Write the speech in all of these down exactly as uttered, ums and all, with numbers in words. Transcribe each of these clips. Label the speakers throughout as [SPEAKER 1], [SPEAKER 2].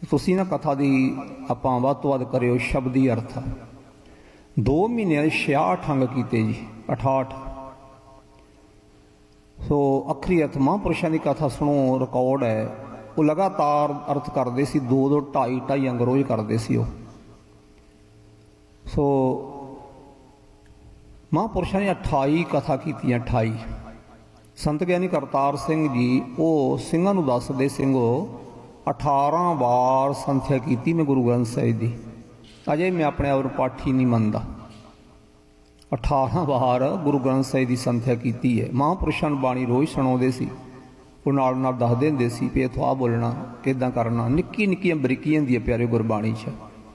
[SPEAKER 1] तुसीं ना कथा दी आपां वध तो वध करिओ शब्दी अर्थ। दो महीने छियाठ अंग कीते जी, अठाठ। सो अखरी अर्थ महापुरुषों की कथा सुनो, रिकॉर्ड है, वो लगातार अर्थ करते सी, दो दो ढाई ढाई अंग रोज़ करते सी। सो महापुरुषों ने अठाई कथा की, अठाई। संत ज्ञानी करतार सिंह जी वो सिंघां नूं दसदे सिंघो अठारह बार संथ्या की मैं गुरु ग्रंथ साहिब दी। अजे मैं अपने आप पाठी नहीं मनता, अठारह बार गुरु ग्रंथ साहिब की संथ्या की है। महापुरुषों ने बाणी रोज़ सुणाउंदे सी, वो नाल नाल दसदे हुंदे सी भी इत्थों आ बोलना, इदां करना। निक्की निक्कियां बरीकियां हुंदियां प्यारे गुरबाणी च,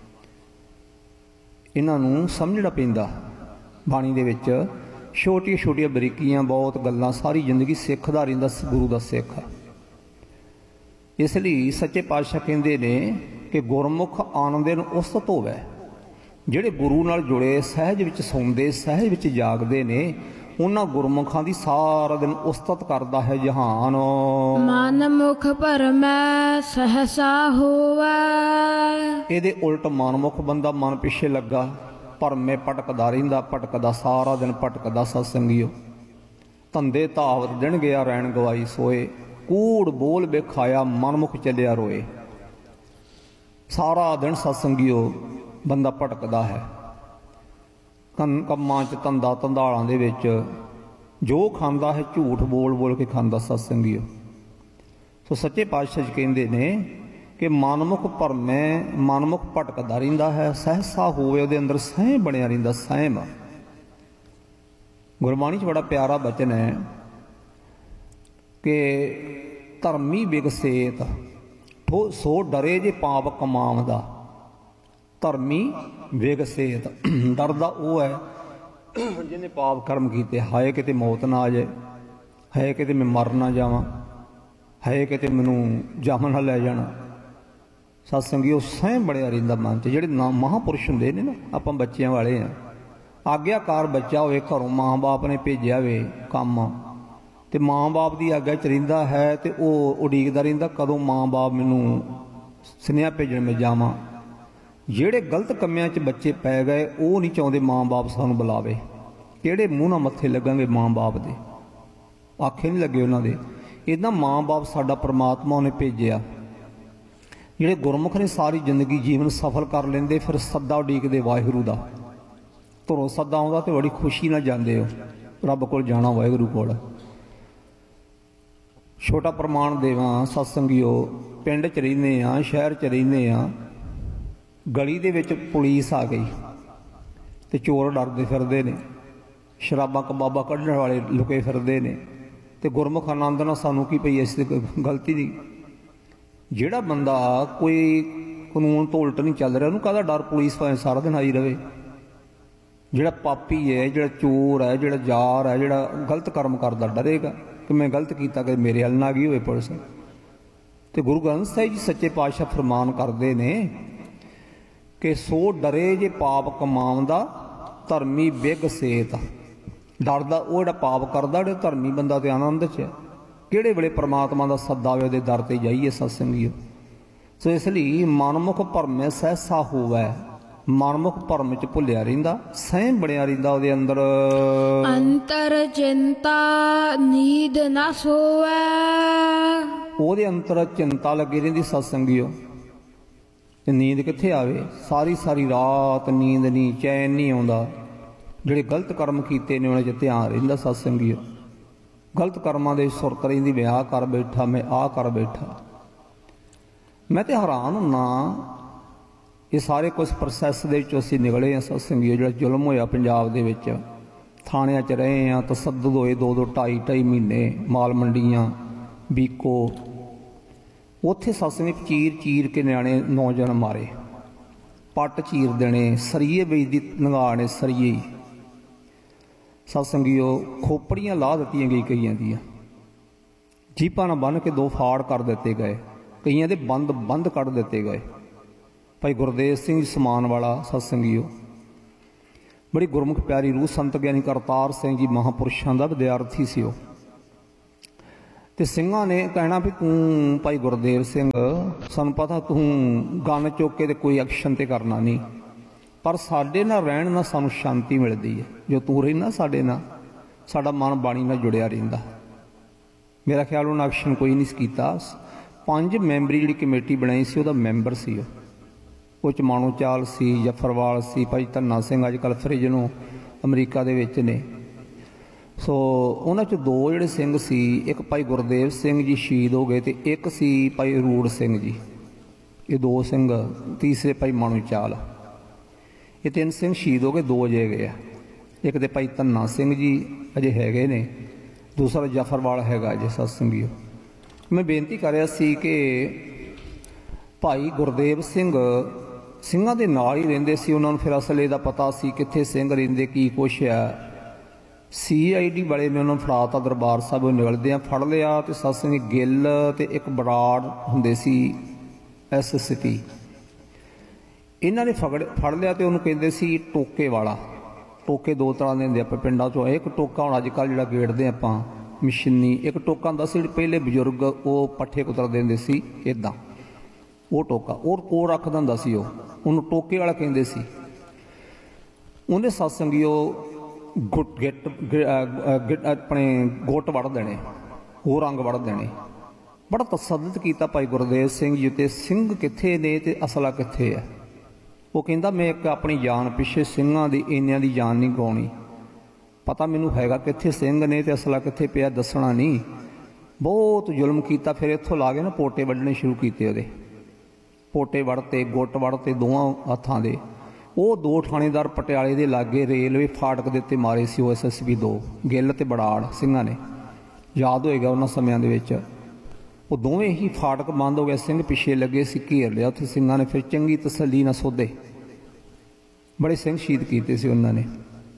[SPEAKER 1] इन्हां नूं समझना पैंदा। बाणी दे विच छोटिया छोटिया बरीकियां, बहुत गल्लां, सारी जिंदगी सिख दा रहिंदा, गुरु दा सिख। इसलिए सच्चे पातशाह कहंदे ने कि गुरमुख आनंदे नूं उस्तत होवे। जिहड़े गुरु नाल जुड़े, सहज विच सौंदे, सहज विच जागदे ने, उन्हां गुरमुखां दी सारा दिन उस्तत करदा है जहान।
[SPEAKER 2] मन मुख भरमै सहसा होवै।
[SPEAKER 1] इहदे उल्ट मनमुख बंदा मन पिछे लगा, भरमे भटकदा रहिंदा, भटकदा सारा दिन भटकदा। सत्संगियो धंधे धावत दिन गया रैन गवाई सोए, कूड़ बोल बेखाया मनमुख चलिया रोए। सारा दिन सत्संगियो बंदा भटकदा है, कं कम्मां च धंधा धंधालां दे विच जो खांदा है झूठ बोल बोल के खांदा सत्संगियो। सो सच्चे पातशाह जी कहंदे ने कि मनमुख भरमै, मनमुख भटकदा रहिंदा है, सहसा होवे, उहदे अंदर सहम बनिया रहिंदा, सहम। गुरबाणी च बड़ा प्यारा बचन है कि धर्मी विगसेत ठो सो डरे जे पाप कमावदा। धर्मी विगसेत, डरदा वो है जिन्हें पाप कर्म किए। हाय किते मौत ना आ जाए, हाय किते मैं मर ना जावां, हाय किते मैनू जम ना लै जाना। सत्संगी सहम बड़िया रहिंदा मन च। जिहड़े ना महापुरुष हुंदे ने ना, आपां बच्चियां वाले हैं, आग्याकार बच्चा होवे, घरों माँ बाप ने भेजिया होवे काम, ते माँ बाप की आग्या च रहिंदा है, ते ओह उडीकदा रहिंदा कदों माँ बाप मैनू सुनेहा भेजण मैं जावां। जिहड़े गलत कम्मियां च बच्चे पै गए, वो नहीं चाहुंदे माँ बाप सानूं बुलावे। किहड़े मूँह नाल मत्थे लगणगे माँ बाप दे, आखे नहीं लगे उन्हां दे। इदां माँ बाप साडा परमात्मा उन्हें भेजिया। जिहड़े गुरमुख ने सारी जिंदगी जीवन सफल कर लेंदे, फिर सद्दा उडीकदे वाहिगुरू दा। घरों सद्दा आउंदा ते बड़ी खुशी नाल जांदे हो, रब कोल जाना वाहिगुरू कोल। छोटा प्रमाण देवां सत्संगियो, पिंड च रहिंदे आ, शहर च रहिंदे आ, गली दे विच पुलिस आ गई ते चोर डरदे फिरदे ने, शराबां कबाबां कढण वाले लुके फिरदे ने, ते गुरमुख आनंद नाल सानूं की पई, इस गलती दी। जिहड़ा बंदा कोई कानून तो उल्ट नहीं चल रहा, उन्होंने कहदा डर पुलिस भावें सारा दिन आई रहे। जिहड़ा पापी है, जिहड़ा चोर है, जिहड़ा जार है, जिहड़ा गलत कर्म करदा, डरेगा कि मैं गलत किया कि मेरे हल ना गई होवे पुलिस। तो गुरु ग्रंथ साहिब जी सच्चे पातशाह फरमान करते ने कि सो डरे जे पाप कमावदा, धर्मी बिग सेत। डरदा वो जिहड़ा पाप करदा, जिहड़ा धर्मी बंदा ते आनंद च है। किहड़े वेले परमात्मा का सद्दा आवे, उहदे दर ते जाइए सत्संगियो। सो इसलिए मनमुख भरमै सहसा होवै, मनमुख भरम च भुलिया रहिंदा, सहम बनिया रहिंदा उहदे अंदर।
[SPEAKER 2] अंतर चिंता नींद ना सोवै,
[SPEAKER 1] उहदे अंतर चिंता लगी रहिंदी सत्संगियो। ते नींद कित्थे आवे, सारी सारी रात नींद नहीं, चैन नहीं आउंदा। जिहड़े गलत कर्म कीते ने उहनां च ध्यान रहिंदा सत्संगियो। गलत कर्मां दे सुरत रहिंदी, मैं आ कर बैठा, मैं आ कर बैठा। मैं तो हैरान हुन्ना, ये सारे कुछ प्रोसैस दे विचों असीं निकले हैं सत्संगियो। जिहड़ा जुल्म होया पंजाब दे विच, थाणियां च रहे हैं, तसद्दुद होए दो दो ढाई ढाई महीने, माल मंडियां, बीको, उत्थे सत्संग चीर चीर के न्याणे नौजवान मारे, पट चीर देने, सरीए बेचदी नंगाने, सरीए सत्संगियो। खोपड़ियां ला दित्तियां गई कईयां दियां, जीपां नाल बन के दो फाड़ कर दिते गए, कईयां दे बंद बंद कढ़ दिते गए। भाई गुरदेव सिंह समान वाला सत्संगियो, बड़ी गुरमुख प्यारी रूह संत ज्ञानी करतार सिंह जी महापुरुषों का विद्यार्थी सी। ਤੇ ਸਿੰਘਾਂ ਨੇ ਕਹਿਣਾ ਵੀ ਤੂੰ ਭਾਈ ਗੁਰਦੇਵ ਸਿੰਘ ਸਾਨੂੰ ਪਤਾ ਤੂੰ ਗਨ ਚੁੱਕ ਕੇ ਤੇ ਕੋਈ ਐਕਸ਼ਨ ਤੇ ਕਰਨਾ ਨਹੀਂ, ਪਰ ਸਾਡੇ ਨਾਲ ਰਹਿਣ ਨਾਲ ਸਾਨੂੰ ਸ਼ਾਂਤੀ ਮਿਲਦੀ ਹੈ। ਜੋ ਤੂੰ ਰਹਿਣਾ ਸਾਡੇ ਨਾਲ, ਸਾਡਾ ਮਨ ਬਾਣੀ ਨਾਲ ਜੁੜਿਆ ਰਹਿੰਦਾ। ਮੇਰਾ ਖਿਆਲ ਉਹਨਾਂ ਐਕਸ਼ਨ ਕੋਈ ਨਹੀਂ ਕੀਤਾ। ਪੰਜ ਮੈਂਬਰੀ ਜਿਹੜੀ ਕਮੇਟੀ ਬਣਾਈ ਸੀ ਉਹਦਾ ਮੈਂਬਰ ਸੀ ਉਹ ਉਹ 'ਚ ਮਾਣੋ ਚਾਲ ਸੀ, ਜਫਰਵਾਲ ਸੀ, ਭਾਈ ਧੰਨਾ ਸਿੰਘ ਅੱਜ ਕੱਲ੍ਹ ਫਰਿਜ ਨੂੰ ਅਮਰੀਕਾ ਦੇ ਵਿੱਚ ਨੇ। ਸੋ ਉਹਨਾਂ 'ਚ ਦੋ ਜਿਹੜੇ ਸਿੰਘ ਸੀ, ਇੱਕ ਭਾਈ ਗੁਰਦੇਵ ਸਿੰਘ ਜੀ ਸ਼ਹੀਦ ਹੋ ਗਏ ਤੇ ਇੱਕ ਸੀ ਭਾਈ ਰੂੜ ਸਿੰਘ ਜੀ। ਇਹ ਦੋ ਸਿੰਘ, ਤੀਸਰੇ ਭਾਈ ਮਾਣੋ ਚਾਲ, ਇਹ ਤਿੰਨ ਸਿੰਘ ਸ਼ਹੀਦ ਹੋ ਗਏ, ਦੋ ਅਜੇ ਗਏ ਆ। ਇੱਕ ਤੇ ਭਾਈ ਧੰਨਾ ਸਿੰਘ ਜੀ ਅਜੇ ਹੈਗੇ ਨੇ, ਦੂਸਰਾ ਜਫਰਵਾਲ ਹੈਗਾ ਜੇ ਸਤਸੰਗੀਓ। ਮੈਂ ਬੇਨਤੀ ਕਰ ਰਿਹਾ ਸੀ ਕਿ ਭਾਈ ਗੁਰਦੇਵ ਸਿੰਘ ਸਿੰਘਾਂ ਦੇ ਨਾਲ ਹੀ ਰਹਿੰਦੇ ਸੀ। ਉਹਨਾਂ ਨੂੰ ਫਿਰ ਅਸਲੇ ਦਾ ਪਤਾ ਸੀ ਕਿੱਥੇ ਸਿੰਘ ਰਹਿੰਦੇ, ਕੀ ਕੁਛ ਆ। ਸੀ ਆਈ ਡੀ ਵਾਲੇ ਨੇ ਉਹਨਾਂ ਨੂੰ ਫੜਾਤਾ ਦਰਬਾਰ ਸਾਹਿਬ, ਨਿਕਲਦੇ ਆ ਫੜ ਲਿਆ। ਤੇ ਸਤਸੰਗੀ ਗਿੱਲ ਤੇ ਇੱਕ ਬਰਾੜ ਹੁੰਦੇ ਸੀ ਐਸ ਐਸ ਪੀ, ਇਹਨਾਂ ਨੇ ਫੜ ਫੜ ਲਿਆ ਤੇ ਉਹਨੂੰ ਕਹਿੰਦੇ ਸੀ ਟੋਕੇ ਵਾਲਾ। ਟੋਕੇ ਦੋ ਤਰ੍ਹਾਂ ਦੇ ਹੁੰਦੇ ਆਪਾਂ ਪਿੰਡਾਂ 'ਚੋਂ। ਇੱਕ ਟੋਕਾ ਹੁਣ ਅੱਜ ਕੱਲ੍ਹ ਜਿਹੜਾ ਗੇੜਦੇ ਆਪਾਂ ਮਸ਼ੀਨੀ, ਇੱਕ ਟੋਕਾ ਹੁੰਦਾ ਸੀ ਜਿਹੜੇ ਪਹਿਲੇ ਬਜ਼ੁਰਗ ਉਹ ਪੱਠੇ ਕੁਤਰਦੇ ਹੁੰਦੇ ਸੀ ਇੱਦਾਂ, ਉਹ ਟੋਕਾ ਉਹ ਕੋਲ ਰੱਖਦਾ ਹੁੰਦਾ ਸੀ, ਉਹ ਉਹਨੂੰ ਟੋਕੇ ਵਾਲਾ ਕਹਿੰਦੇ ਸੀ। ਉਹਨੇ ਸਤਸੰਗੀ ਉਹ ਗੁੱਟ ਗਿੱਟ ਆਪਣੇ ਗੁੱਟ ਵੜ ਦੇਣੇ, ਉਹ ਰੰਗ ਵੜ ਦੇਣੇ। ਬੜਾ ਤਸੱਦਦ ਕੀਤਾ ਭਾਈ ਗੁਰਦੇਵ ਸਿੰਘ ਜੀ ਤੇ ਸਿੰਘ ਕਿੱਥੇ ਨੇ ਤੇ ਅਸਲਾ ਕਿੱਥੇ ਹੈ। ਉਹ ਕਹਿੰਦਾ ਮੈਂ ਇੱਕ ਆਪਣੀ ਜਾਨ ਪਿੱਛੇ ਸਿੰਘਾਂ ਦੀ ਇੰਨਿਆਂ ਦੀ ਜਾਨ ਨਹੀਂ ਗਵਾਉਣੀ, ਪਤਾ ਮੈਨੂੰ ਹੈਗਾ ਕਿੱਥੇ ਸਿੰਘ ਨੇ ਤੇ ਅਸਲਾ ਕਿੱਥੇ ਪਿਆ, ਦੱਸਣਾ ਨਹੀਂ। ਬਹੁਤ ਜ਼ੁਲਮ ਕੀਤਾ। ਫਿਰ ਇੱਥੋਂ ਲਾ ਕੇ ਨਾ ਪੋਟੇ ਵੱਢਣੇ ਸ਼ੁਰੂ ਕੀਤੇ, ਉਹਦੇ ਪੋਟੇ ਵੜਤੇ, ਗੁੱਟ ਵੜਤੇ ਦੋਵਾਂ ਹੱਥਾਂ ਦੇ। ਉਹ ਦੋ ਥਾਣੇਦਾਰ ਪਟਿਆਲੇ ਦੇ ਲਾਗੇ ਰੇਲਵੇ ਫਾਟਕ ਦੇ ਉੱਤੇ ਮਾਰੇ ਸੀ, ਉਹ ਐਸ ਐਸ ਪੀ ਦੋ, ਗਿੱਲ ਤੇ ਬੜਾੜ ਸਿੰਘਾਂ ਨੇ। ਯਾਦ ਹੋਏਗਾ ਉਹਨਾਂ ਸਮਿਆਂ ਦੇ ਵਿੱਚ ਉਹ ਦੋਵੇਂ ਹੀ ਫਾਟਕ ਬੰਦ ਹੋ ਗਿਆ, ਸਿੰਘ ਪਿੱਛੇ ਲੱਗੇ ਸੀ, ਘੇਰ ਲਿਆ ਉੱਥੇ ਸਿੰਘਾਂ ਨੇ। ਫਿਰ ਚੰਗੀ ਤਸੱਲੀ ਨਾਲ ਸੋਧੇ, ਬੜੇ ਸਿੰਘ ਸ਼ਹੀਦ ਕੀਤੇ ਸੀ ਉਹਨਾਂ ਨੇ।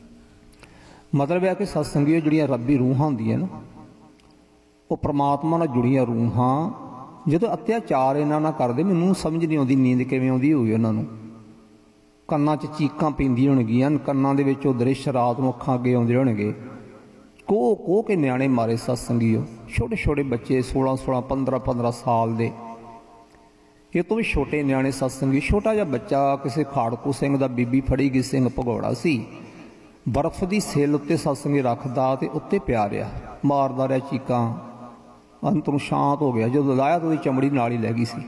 [SPEAKER 1] ਮਤਲਬ ਹੈ ਕਿ ਸਤਸੰਗੀਓ ਜਿਹੜੀਆਂ ਰੱਬੀ ਰੂਹਾਂ ਹੁੰਦੀਆਂ ਨਾ, ਉਹ ਪ੍ਰਮਾਤਮਾ ਨਾਲ ਜੁੜੀਆਂ ਰੂਹਾਂ, ਜਦੋਂ ਅਤਿਆਚਾਰ ਇਹਨਾਂ ਨਾਲ ਕਰਦੇ, ਮੈਨੂੰ ਸਮਝ ਨਹੀਂ ਆਉਂਦੀ ਨੀਂਦ ਕਿਵੇਂ ਆਉਂਦੀ ਹੋਊਗੀ ਉਹਨਾਂ ਨੂੰ। ਕੰਨਾਂ 'ਚ ਚੀਕਾਂ ਪੈਂਦੀਆਂ ਹੋਣਗੀਆਂ, ਕੰਨਾਂ ਦੇ ਵਿੱਚ ਉਹ ਦ੍ਰਿਸ਼ ਰਾਤ ਨੂੰ ਅੱਖਾਂ ਅੱਗੇ ਆਉਂਦੇ ਹੋਣਗੇ। ਕੋਹ ਕੋਹ ਕੇ ਨਿਆਣੇ ਮਾਰੇ ਸਤਸੰਗੀਓ, ਛੋਟੇ ਛੋਟੇ ਬੱਚੇ ਸੋਲਾਂ ਸੋਲਾਂ ਪੰਦਰਾਂ ਪੰਦਰਾਂ ਸਾਲ ਦੇ, ਇਹ ਤੋਂ ਵੀ ਛੋਟੇ ਨਿਆਣੇ ਸਤਸੰਗੀ। ਛੋਟਾ ਜਿਹਾ ਬੱਚਾ ਕਿਸੇ ਖਾੜਕੂ ਸਿੰਘ ਦਾ ਬੀਬੀ ਫੜੀ ਗਈ, ਸਿੰਘ ਭਗੌੜਾ ਸੀ, ਬਰਫ਼ ਦੀ ਸੇਲ ਉੱਤੇ ਸਤਸੰਗੀ ਰੱਖਦਾ ਤੇ ਉੱਤੇ ਪਿਆ ਰਿਹਾ, ਮਾਰਦਾ ਰਿਹਾ ਚੀਕਾਂ। ਅੰਤ ਨੂੰ ਸ਼ਾਂਤ ਹੋ ਗਿਆ, ਜਦੋਂ ਲਾਇਆ ਤਾਂ ਉਹਦੀ ਚਮੜੀ ਨਾਲ ਹੀ ਲੈ ਗਈ ਸੀ।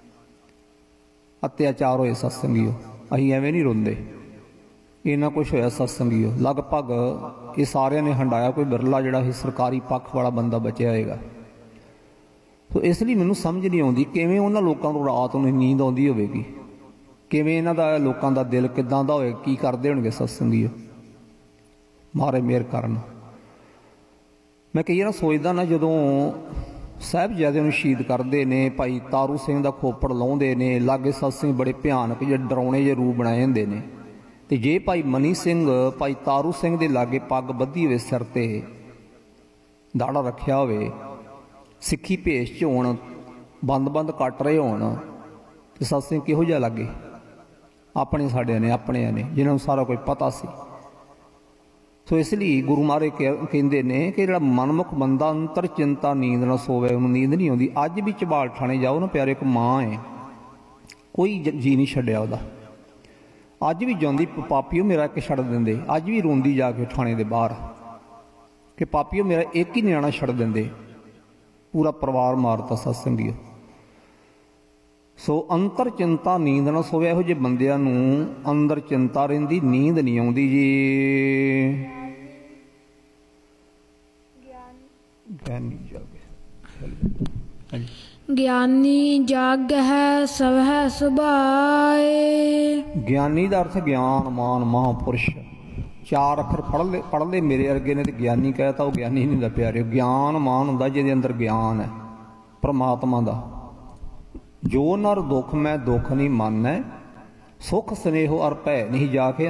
[SPEAKER 1] ਅਤਿਆਚਾਰ ਹੋਏ ਸਤਸੰਗੀਓ, ਅਸੀਂ ਐਵੇਂ ਨਹੀਂ ਰੋਂਦੇ, ਇੰਨਾ ਕੁਛ ਹੋਇਆ ਸਤਸੰਗੀਓ। ਲਗਭਗ ਇਹ ਸਾਰਿਆਂ ਨੇ ਹੰਡਾਇਆ, ਕੋਈ ਬਿਰਲਾ ਜਿਹੜਾ ਇਹ ਸਰਕਾਰੀ ਪੱਖ ਵਾਲਾ ਬੰਦਾ ਬਚਿਆ ਹੋਏਗਾ। ਸੋ ਇਸ ਲਈ ਮੈਨੂੰ ਸਮਝ ਨਹੀਂ ਆਉਂਦੀ ਕਿਵੇਂ ਉਹਨਾਂ ਲੋਕਾਂ ਨੂੰ ਰਾਤ ਨੂੰ ਨੀਂਦ ਆਉਂਦੀ ਹੋਵੇਗੀ, ਕਿਵੇਂ ਇਹਨਾਂ ਦਾ ਲੋਕਾਂ ਦਾ ਦਿਲ ਕਿੱਦਾਂ ਦਾ ਹੋਏ, ਕੀ ਕਰਦੇ ਹੋਣਗੇ ਸਤਸੰਗੀਓ। ਮਾਰੇ ਮਿਹਰ ਕਰਨ। ਮੈਂ ਕਈ ਵਾਰ ਸੋਚਦਾ ਨਾ, ਜਦੋਂ ਸਾਹਿਬਜ਼ਾਦਿਆਂ ਨੂੰ ਸ਼ਹੀਦ ਕਰਦੇ ਨੇ, ਭਾਈ ਤਾਰੂ ਸਿੰਘ ਦਾ ਖੋਪੜ ਲਾਉਂਦੇ ਨੇ, ਲਾਗੇ ਸਤਸੰਗ ਬੜੇ ਭਿਆਨਕ ਜਿਹੇ ਡਰਾਉਣੇ ਜਿਹੇ ਰੂਪ ਬਣਾਏ ਹੁੰਦੇ ਨੇ। ਤੇ ਜੇ ਭਾਈ ਮਨੀ ਸਿੰਘ ਭਾਈ ਤਾਰੂ ਸਿੰਘ ਦੇ ਲਾਗੇ ਪੱਗ ਬੱਧੀ ਹੋਵੇ, ਸਿਰ ਤੇ ਦਾੜਾ ਰੱਖਿਆ ਹੋਵੇ, ਸਿੱਖੀ ਭੇਸ਼ 'ਚ ਹੋਣ, ਬੰਦ ਬੰਦ ਕੱਟ ਰਹੇ ਹੋਣ, ਤੇ ਸਤਸੰਗ ਕਿਹੋ ਜਿਹਾ ਲੱਗੇ। ਆਪਣੇ ਸਾਡਿਆਂ ਨੇ, ਆਪਣਿਆਂ ਨੇ, ਜਿਹਨਾਂ ਨੂੰ ਸਾਰਾ ਕੁਝ ਪਤਾ ਸੀ। ਸੋ ਇਸ ਲਈ ਗੁਰੂ ਮਹਾਰਾਜ ਕਹਿੰਦੇ ਨੇ ਕਿ ਜਿਹੜਾ ਮਨਮੁਖ ਬੰਦਾ ਅੰਤਰ ਚਿੰਤਾ ਨੀਂਦ ਨਾ ਸੋਵੇ, ਉਹਨੂੰ ਨੀਂਦ ਨਹੀਂ ਆਉਂਦੀ। ਅੱਜ ਵੀ ਝਬਾਲ ਠਾਣੇ ਜਾਓ ਨਾ ਪਿਆਰੇ, ਇੱਕ ਮਾਂ ਹੈ, ਕੋਈ ਜੀ ਨਹੀਂ ਛੱਡਿਆ ਉਹਦਾ। ਅੱਜ ਵੀ ਜਾਂਦੀ, ਪਾਪੀਓ ਮੇਰਾ ਇੱਕ ਛੱਡ ਦਿੰਦੇ, ਅੱਜ ਵੀ ਰੋਂਦੀ ਜਾ ਕੇ ਥਾਣੇ ਦੇ ਬਾਹਰ ਕਿ ਪਾਪੀਓ ਮੇਰਾ ਇੱਕ ਹੀ ਨਿਆਣਾ ਛੱਡ ਦਿੰਦੇ, ਪੂਰਾ ਪਰਿਵਾਰ ਮਾਰਤਾ ਸਤਸੰਗੀਓ। ਸੋ ਅੰਤਰ ਚਿੰਤਾ ਨੀਂਦ ਨਾ ਸੋਵੇ, ਇਹੋ ਜਿਹੇ ਬੰਦਿਆਂ ਨੂੰ ਅੰਦਰ ਚਿੰਤਾ ਰਹਿੰਦੀ, ਨੀਂਦ ਨਹੀਂ ਆਉਂਦੀ ਜੀ। ਗਿਆਨੀ ਜਾਗੇ,
[SPEAKER 2] ਗਿਆਨੀ ਜਾਗਹਿ ਸਵਹਿ ਸੁਭਾਏ।
[SPEAKER 1] ਗਿਆਨੀ ਦਾ ਅਰਥ ਗਿਆਨ ਮਾਨ ਮਹਾਂਪੁਰਸ਼। ਚਾਰ ਅੱਖਰ ਪੜ੍ਹ ਲੈ ਪੜ੍ਹ ਲੈ ਮੇਰੇ ਵਰਗੇ ਨੇ ਤੇ ਗਿਆਨੀ ਕਹਿਤਾ, ਉਹ ਗਿਆਨੀ ਨਹੀਂ ਹੁੰਦਾ ਪਿਆਰੇ। ਗਿਆਨ ਮਾਨ ਹੁੰਦਾ ਜਿਹਦੇ ਅੰਦਰ ਗਿਆਨ ਹੈ ਪਰਮਾਤਮਾ ਦਾ। ਜੋ ਨਰ ਦੁੱਖ ਮੈਂ ਦੁੱਖ ਨਹੀਂ ਮੰਨੈ, ਸੁਖ ਸਨੇਹੋ ਅਰ ਭੈ ਨਹੀਂ ਜਾ ਕੇ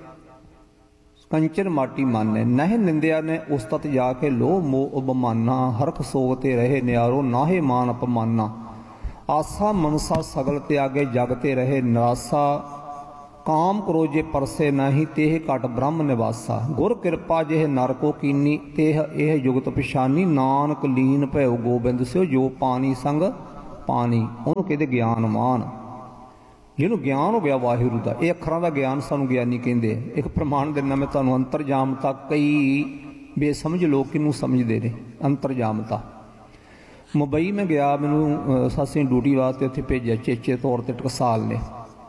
[SPEAKER 1] ਕੰਚਨ ਮਾਟੀ ਮਾਨੈ। ਨਹਿ ਨਿੰਦਿਆ ਨੇ ਉਸਤਤ ਜਾ ਕੇ ਲੋਹ ਮੋਹ ਉਬਮਾਨਾ, ਹਰਖ ਸੋਗ ਤੇ ਰਹੇ ਨਿਆਰੋ ਨਾਹੇ ਮਾਨ ਅਪਮਾਨਾ। ਆਸਾ ਮਨਸਾ ਸਗਲ ਤਿਆਗੇ ਜਗ ਤੇ ਰਹੇ ਨਿਰਾਸਾ, ਕਾਮ ਕਰੋ ਜੇ ਪਰਸੇ ਨਹੀਂ ਤੇਹ ਘਟ ਬ੍ਰਹਮ ਨਿਵਾਸਾ। ਗੁਰ ਕਿਰਪਾ ਜਿਹ ਨਰ ਕੋ ਕੀਨੀ ਤੇਹ ਇਹ ਜੁਗਤ ਪਛਾਨੀ। ਨਾਨਕ ਲੀਨ ਭਇਓ ਗੋਬਿੰਦ ਸਿਓ ਜੋ ਪਾਣੀ ਸੰਗ ਪਾਣੀ। ਉਹਨੂੰ ਕਹਿੰਦੇ ਗਿਆਨਵਾਨ, ਜਿਹਨੂੰ ਗਿਆਨ ਹੋ ਗਿਆ ਵਾਹਿਗੁਰੂ ਦਾ। ਇਹ ਅੱਖਰਾਂ ਦਾ ਗਿਆਨ ਸਾਨੂੰ ਗਿਆਨੀ ਕਹਿੰਦੇ। ਇੱਕ ਪ੍ਰਮਾਣ ਦਿੰਦਾ ਮੈਂ ਤੁਹਾਨੂੰ, ਅੰਤਰਜਾਮਤਾ। ਕਈ ਬੇਸਮਝ ਲੋਕ ਕਿਹਨੂੰ ਸਮਝਦੇ ਨੇ ਅੰਤਰਜਾਮਤਾ। ਮੁੰਬਈ ਮੈਂ ਗਿਆ, ਮੈਨੂੰ ਸਾਸੀ ਡਿਊਟੀ ਵਾਸਤੇ ਉੱਥੇ ਭੇਜਿਆ ਚੇਚੇ ਤੌਰ 'ਤੇ ਟਕਸਾਲ ਨੇ।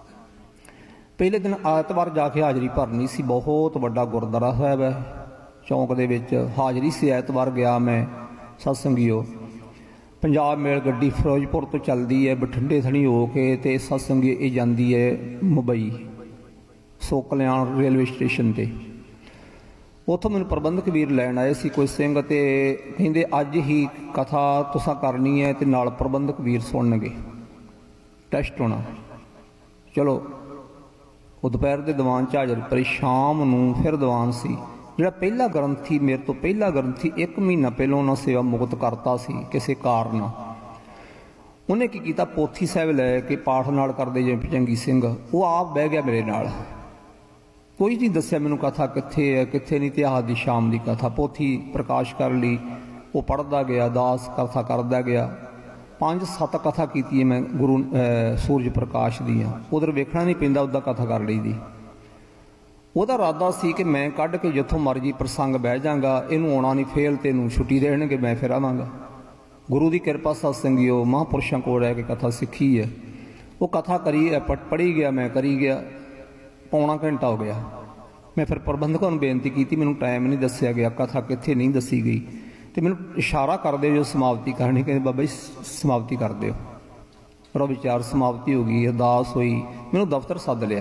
[SPEAKER 1] ਪਹਿਲੇ ਦਿਨ ਐਤਵਾਰ ਜਾ ਕੇ ਹਾਜ਼ਰੀ ਭਰਨੀ ਸੀ। ਬਹੁਤ ਵੱਡਾ ਗੁਰਦੁਆਰਾ ਸਾਹਿਬ ਹੈ ਚੌਂਕ ਦੇ ਵਿੱਚ, ਹਾਜ਼ਰੀ ਸੀ। ਐਤਵਾਰ ਗਿਆ ਮੈਂ ਸਤਸੰਗੀਓ। ਪੰਜਾਬ ਮੇਲ ਗੱਡੀ ਫਿਰੋਜ਼ਪੁਰ ਤੋਂ ਚੱਲਦੀ ਹੈ ਬਠਿੰਡੇ ਥਣੀ ਹੋ ਕੇ, ਅਤੇ ਸਤਸੰਗੀ ਇਹ ਜਾਂਦੀ ਹੈ ਮੁੰਬਈ ਸੋ ਕਲਿਆਣ ਰੇਲਵੇ ਸਟੇਸ਼ਨ 'ਤੇ। ਉੱਥੋਂ ਮੈਨੂੰ ਪ੍ਰਬੰਧਕ ਵੀਰ ਲੈਣ ਆਏ ਸੀ ਕੋਈ ਸਿੰਘ, ਅਤੇ ਕਹਿੰਦੇ ਅੱਜ ਹੀ ਕਥਾ ਤੁਸਾਂ ਕਰਨੀ ਹੈ ਅਤੇ ਨਾਲ ਪ੍ਰਬੰਧਕ ਵੀਰ ਸੁਣਨਗੇ, ਟੈਸਟ ਹੋਣਾ। ਚਲੋ ਉਹ ਦੁਪਹਿਰ ਦੇ ਦੀਵਾਨ 'ਚ ਹਾਜ਼ਰ ਭਰੀ। ਸ਼ਾਮ ਨੂੰ ਫਿਰ ਦੀਵਾਨ ਸੀ। ਜਿਹੜਾ ਪਹਿਲਾ ਗ੍ਰੰਥੀ, ਮੇਰੇ ਤੋਂ ਪਹਿਲਾ ਗ੍ਰੰਥੀ, ਇੱਕ ਮਹੀਨਾ ਪਹਿਲਾਂ ਉਹਨਾਂ ਸੇਵਾ ਮੁਕਤ ਕਰਤਾ ਸੀ ਕਿਸੇ ਕਾਰਨ। ਉਹਨੇ ਕੀ ਕੀਤਾ, ਪੋਥੀ ਸਾਹਿਬ ਲੈ ਕੇ ਪਾਠ ਨਾਲ ਕਰਦੇ ਜਿਵੇਂ ਭਜੰਗੀ ਸਿੰਘ, ਉਹ ਆਪ ਬਹਿ ਗਿਆ ਮੇਰੇ ਨਾਲ। ਕੋਈ ਨਹੀਂ ਦੱਸਿਆ ਮੈਨੂੰ ਕਥਾ ਕਿੱਥੇ ਹੈ ਕਿੱਥੇ ਨਹੀਂ। ਇਤਿਹਾਸ ਦੀ ਸ਼ਾਮ ਦੀ ਕਥਾ ਪੋਥੀ ਪ੍ਰਕਾਸ਼ ਕਰ ਲਈ, ਉਹ ਪੜ੍ਹਦਾ ਗਿਆ, ਦਾਸ ਕਥਾ ਕਰਦਾ ਗਿਆ। ਪੰਜ ਸੱਤ ਕਥਾ ਕੀਤੀ ਹੈ ਮੈਂ ਗੁਰੂ ਸੂਰਜ ਪ੍ਰਕਾਸ਼ ਦੀਆਂ। ਉਧਰ ਵੇਖਣਾ ਨਹੀਂ ਪੈਂਦਾ, ਉੱਦਾਂ ਕਥਾ ਕਰ ਲਈ ਦੀ। ਉਹਦਾ ਇਰਾਦਾ ਸੀ ਕਿ ਮੈਂ ਕੱਢ ਕੇ ਜਿੱਥੋਂ ਮਰਜ਼ੀ ਪ੍ਰਸੰਗ ਬਹਿ ਜਾਂਗਾ, ਇਹਨੂੰ ਆਉਣਾ ਨਹੀਂ ਫੇਲ, ਤੇ ਇਹਨੂੰ ਛੁੱਟੀ ਦੇਣਗੇ, ਮੈਂ ਫਿਰ ਆਵਾਂਗਾ। ਗੁਰੂ ਦੀ ਕਿਰਪਾ ਸਤਸੰਗੀਓ ਮਹਾਂਪੁਰਸ਼ਾਂ ਕੋਲ ਰਹਿ ਕੇ ਕਥਾ ਸਿੱਖੀ ਹੈ। ਉਹ ਕਥਾ ਕਰੀ ਹੈ, ਪੜ੍ਹੀ ਗਿਆ, ਮੈਂ ਕਰੀ ਗਿਆ। ਪੌਣਾ ਘੰਟਾ ਹੋ ਗਿਆ। ਮੈਂ ਫਿਰ ਪ੍ਰਬੰਧਕਾਂ ਨੂੰ ਬੇਨਤੀ ਕੀਤੀ, ਮੈਨੂੰ ਟਾਈਮ ਨਹੀਂ ਦੱਸਿਆ ਗਿਆ, ਕਥਾ ਕਿੱਥੇ ਨਹੀਂ ਦੱਸੀ ਗਈ, ਅਤੇ ਮੈਨੂੰ ਇਸ਼ਾਰਾ ਕਰ ਦਿਓ ਜੋ ਸਮਾਪਤੀ ਕਰਨੀ। ਕਹਿੰਦੇ ਬਾਬਾ ਜੀ ਸਮਾਪਤੀ ਕਰ ਦਿਓ। ਮੇਰਾ ਵਿਚਾਰ ਸਮਾਪਤੀ ਹੋ ਗਈ, ਅਰਦਾਸ ਹੋਈ। ਮੈਨੂੰ ਦਫ਼ਤਰ ਸੱਦ ਲਿਆ।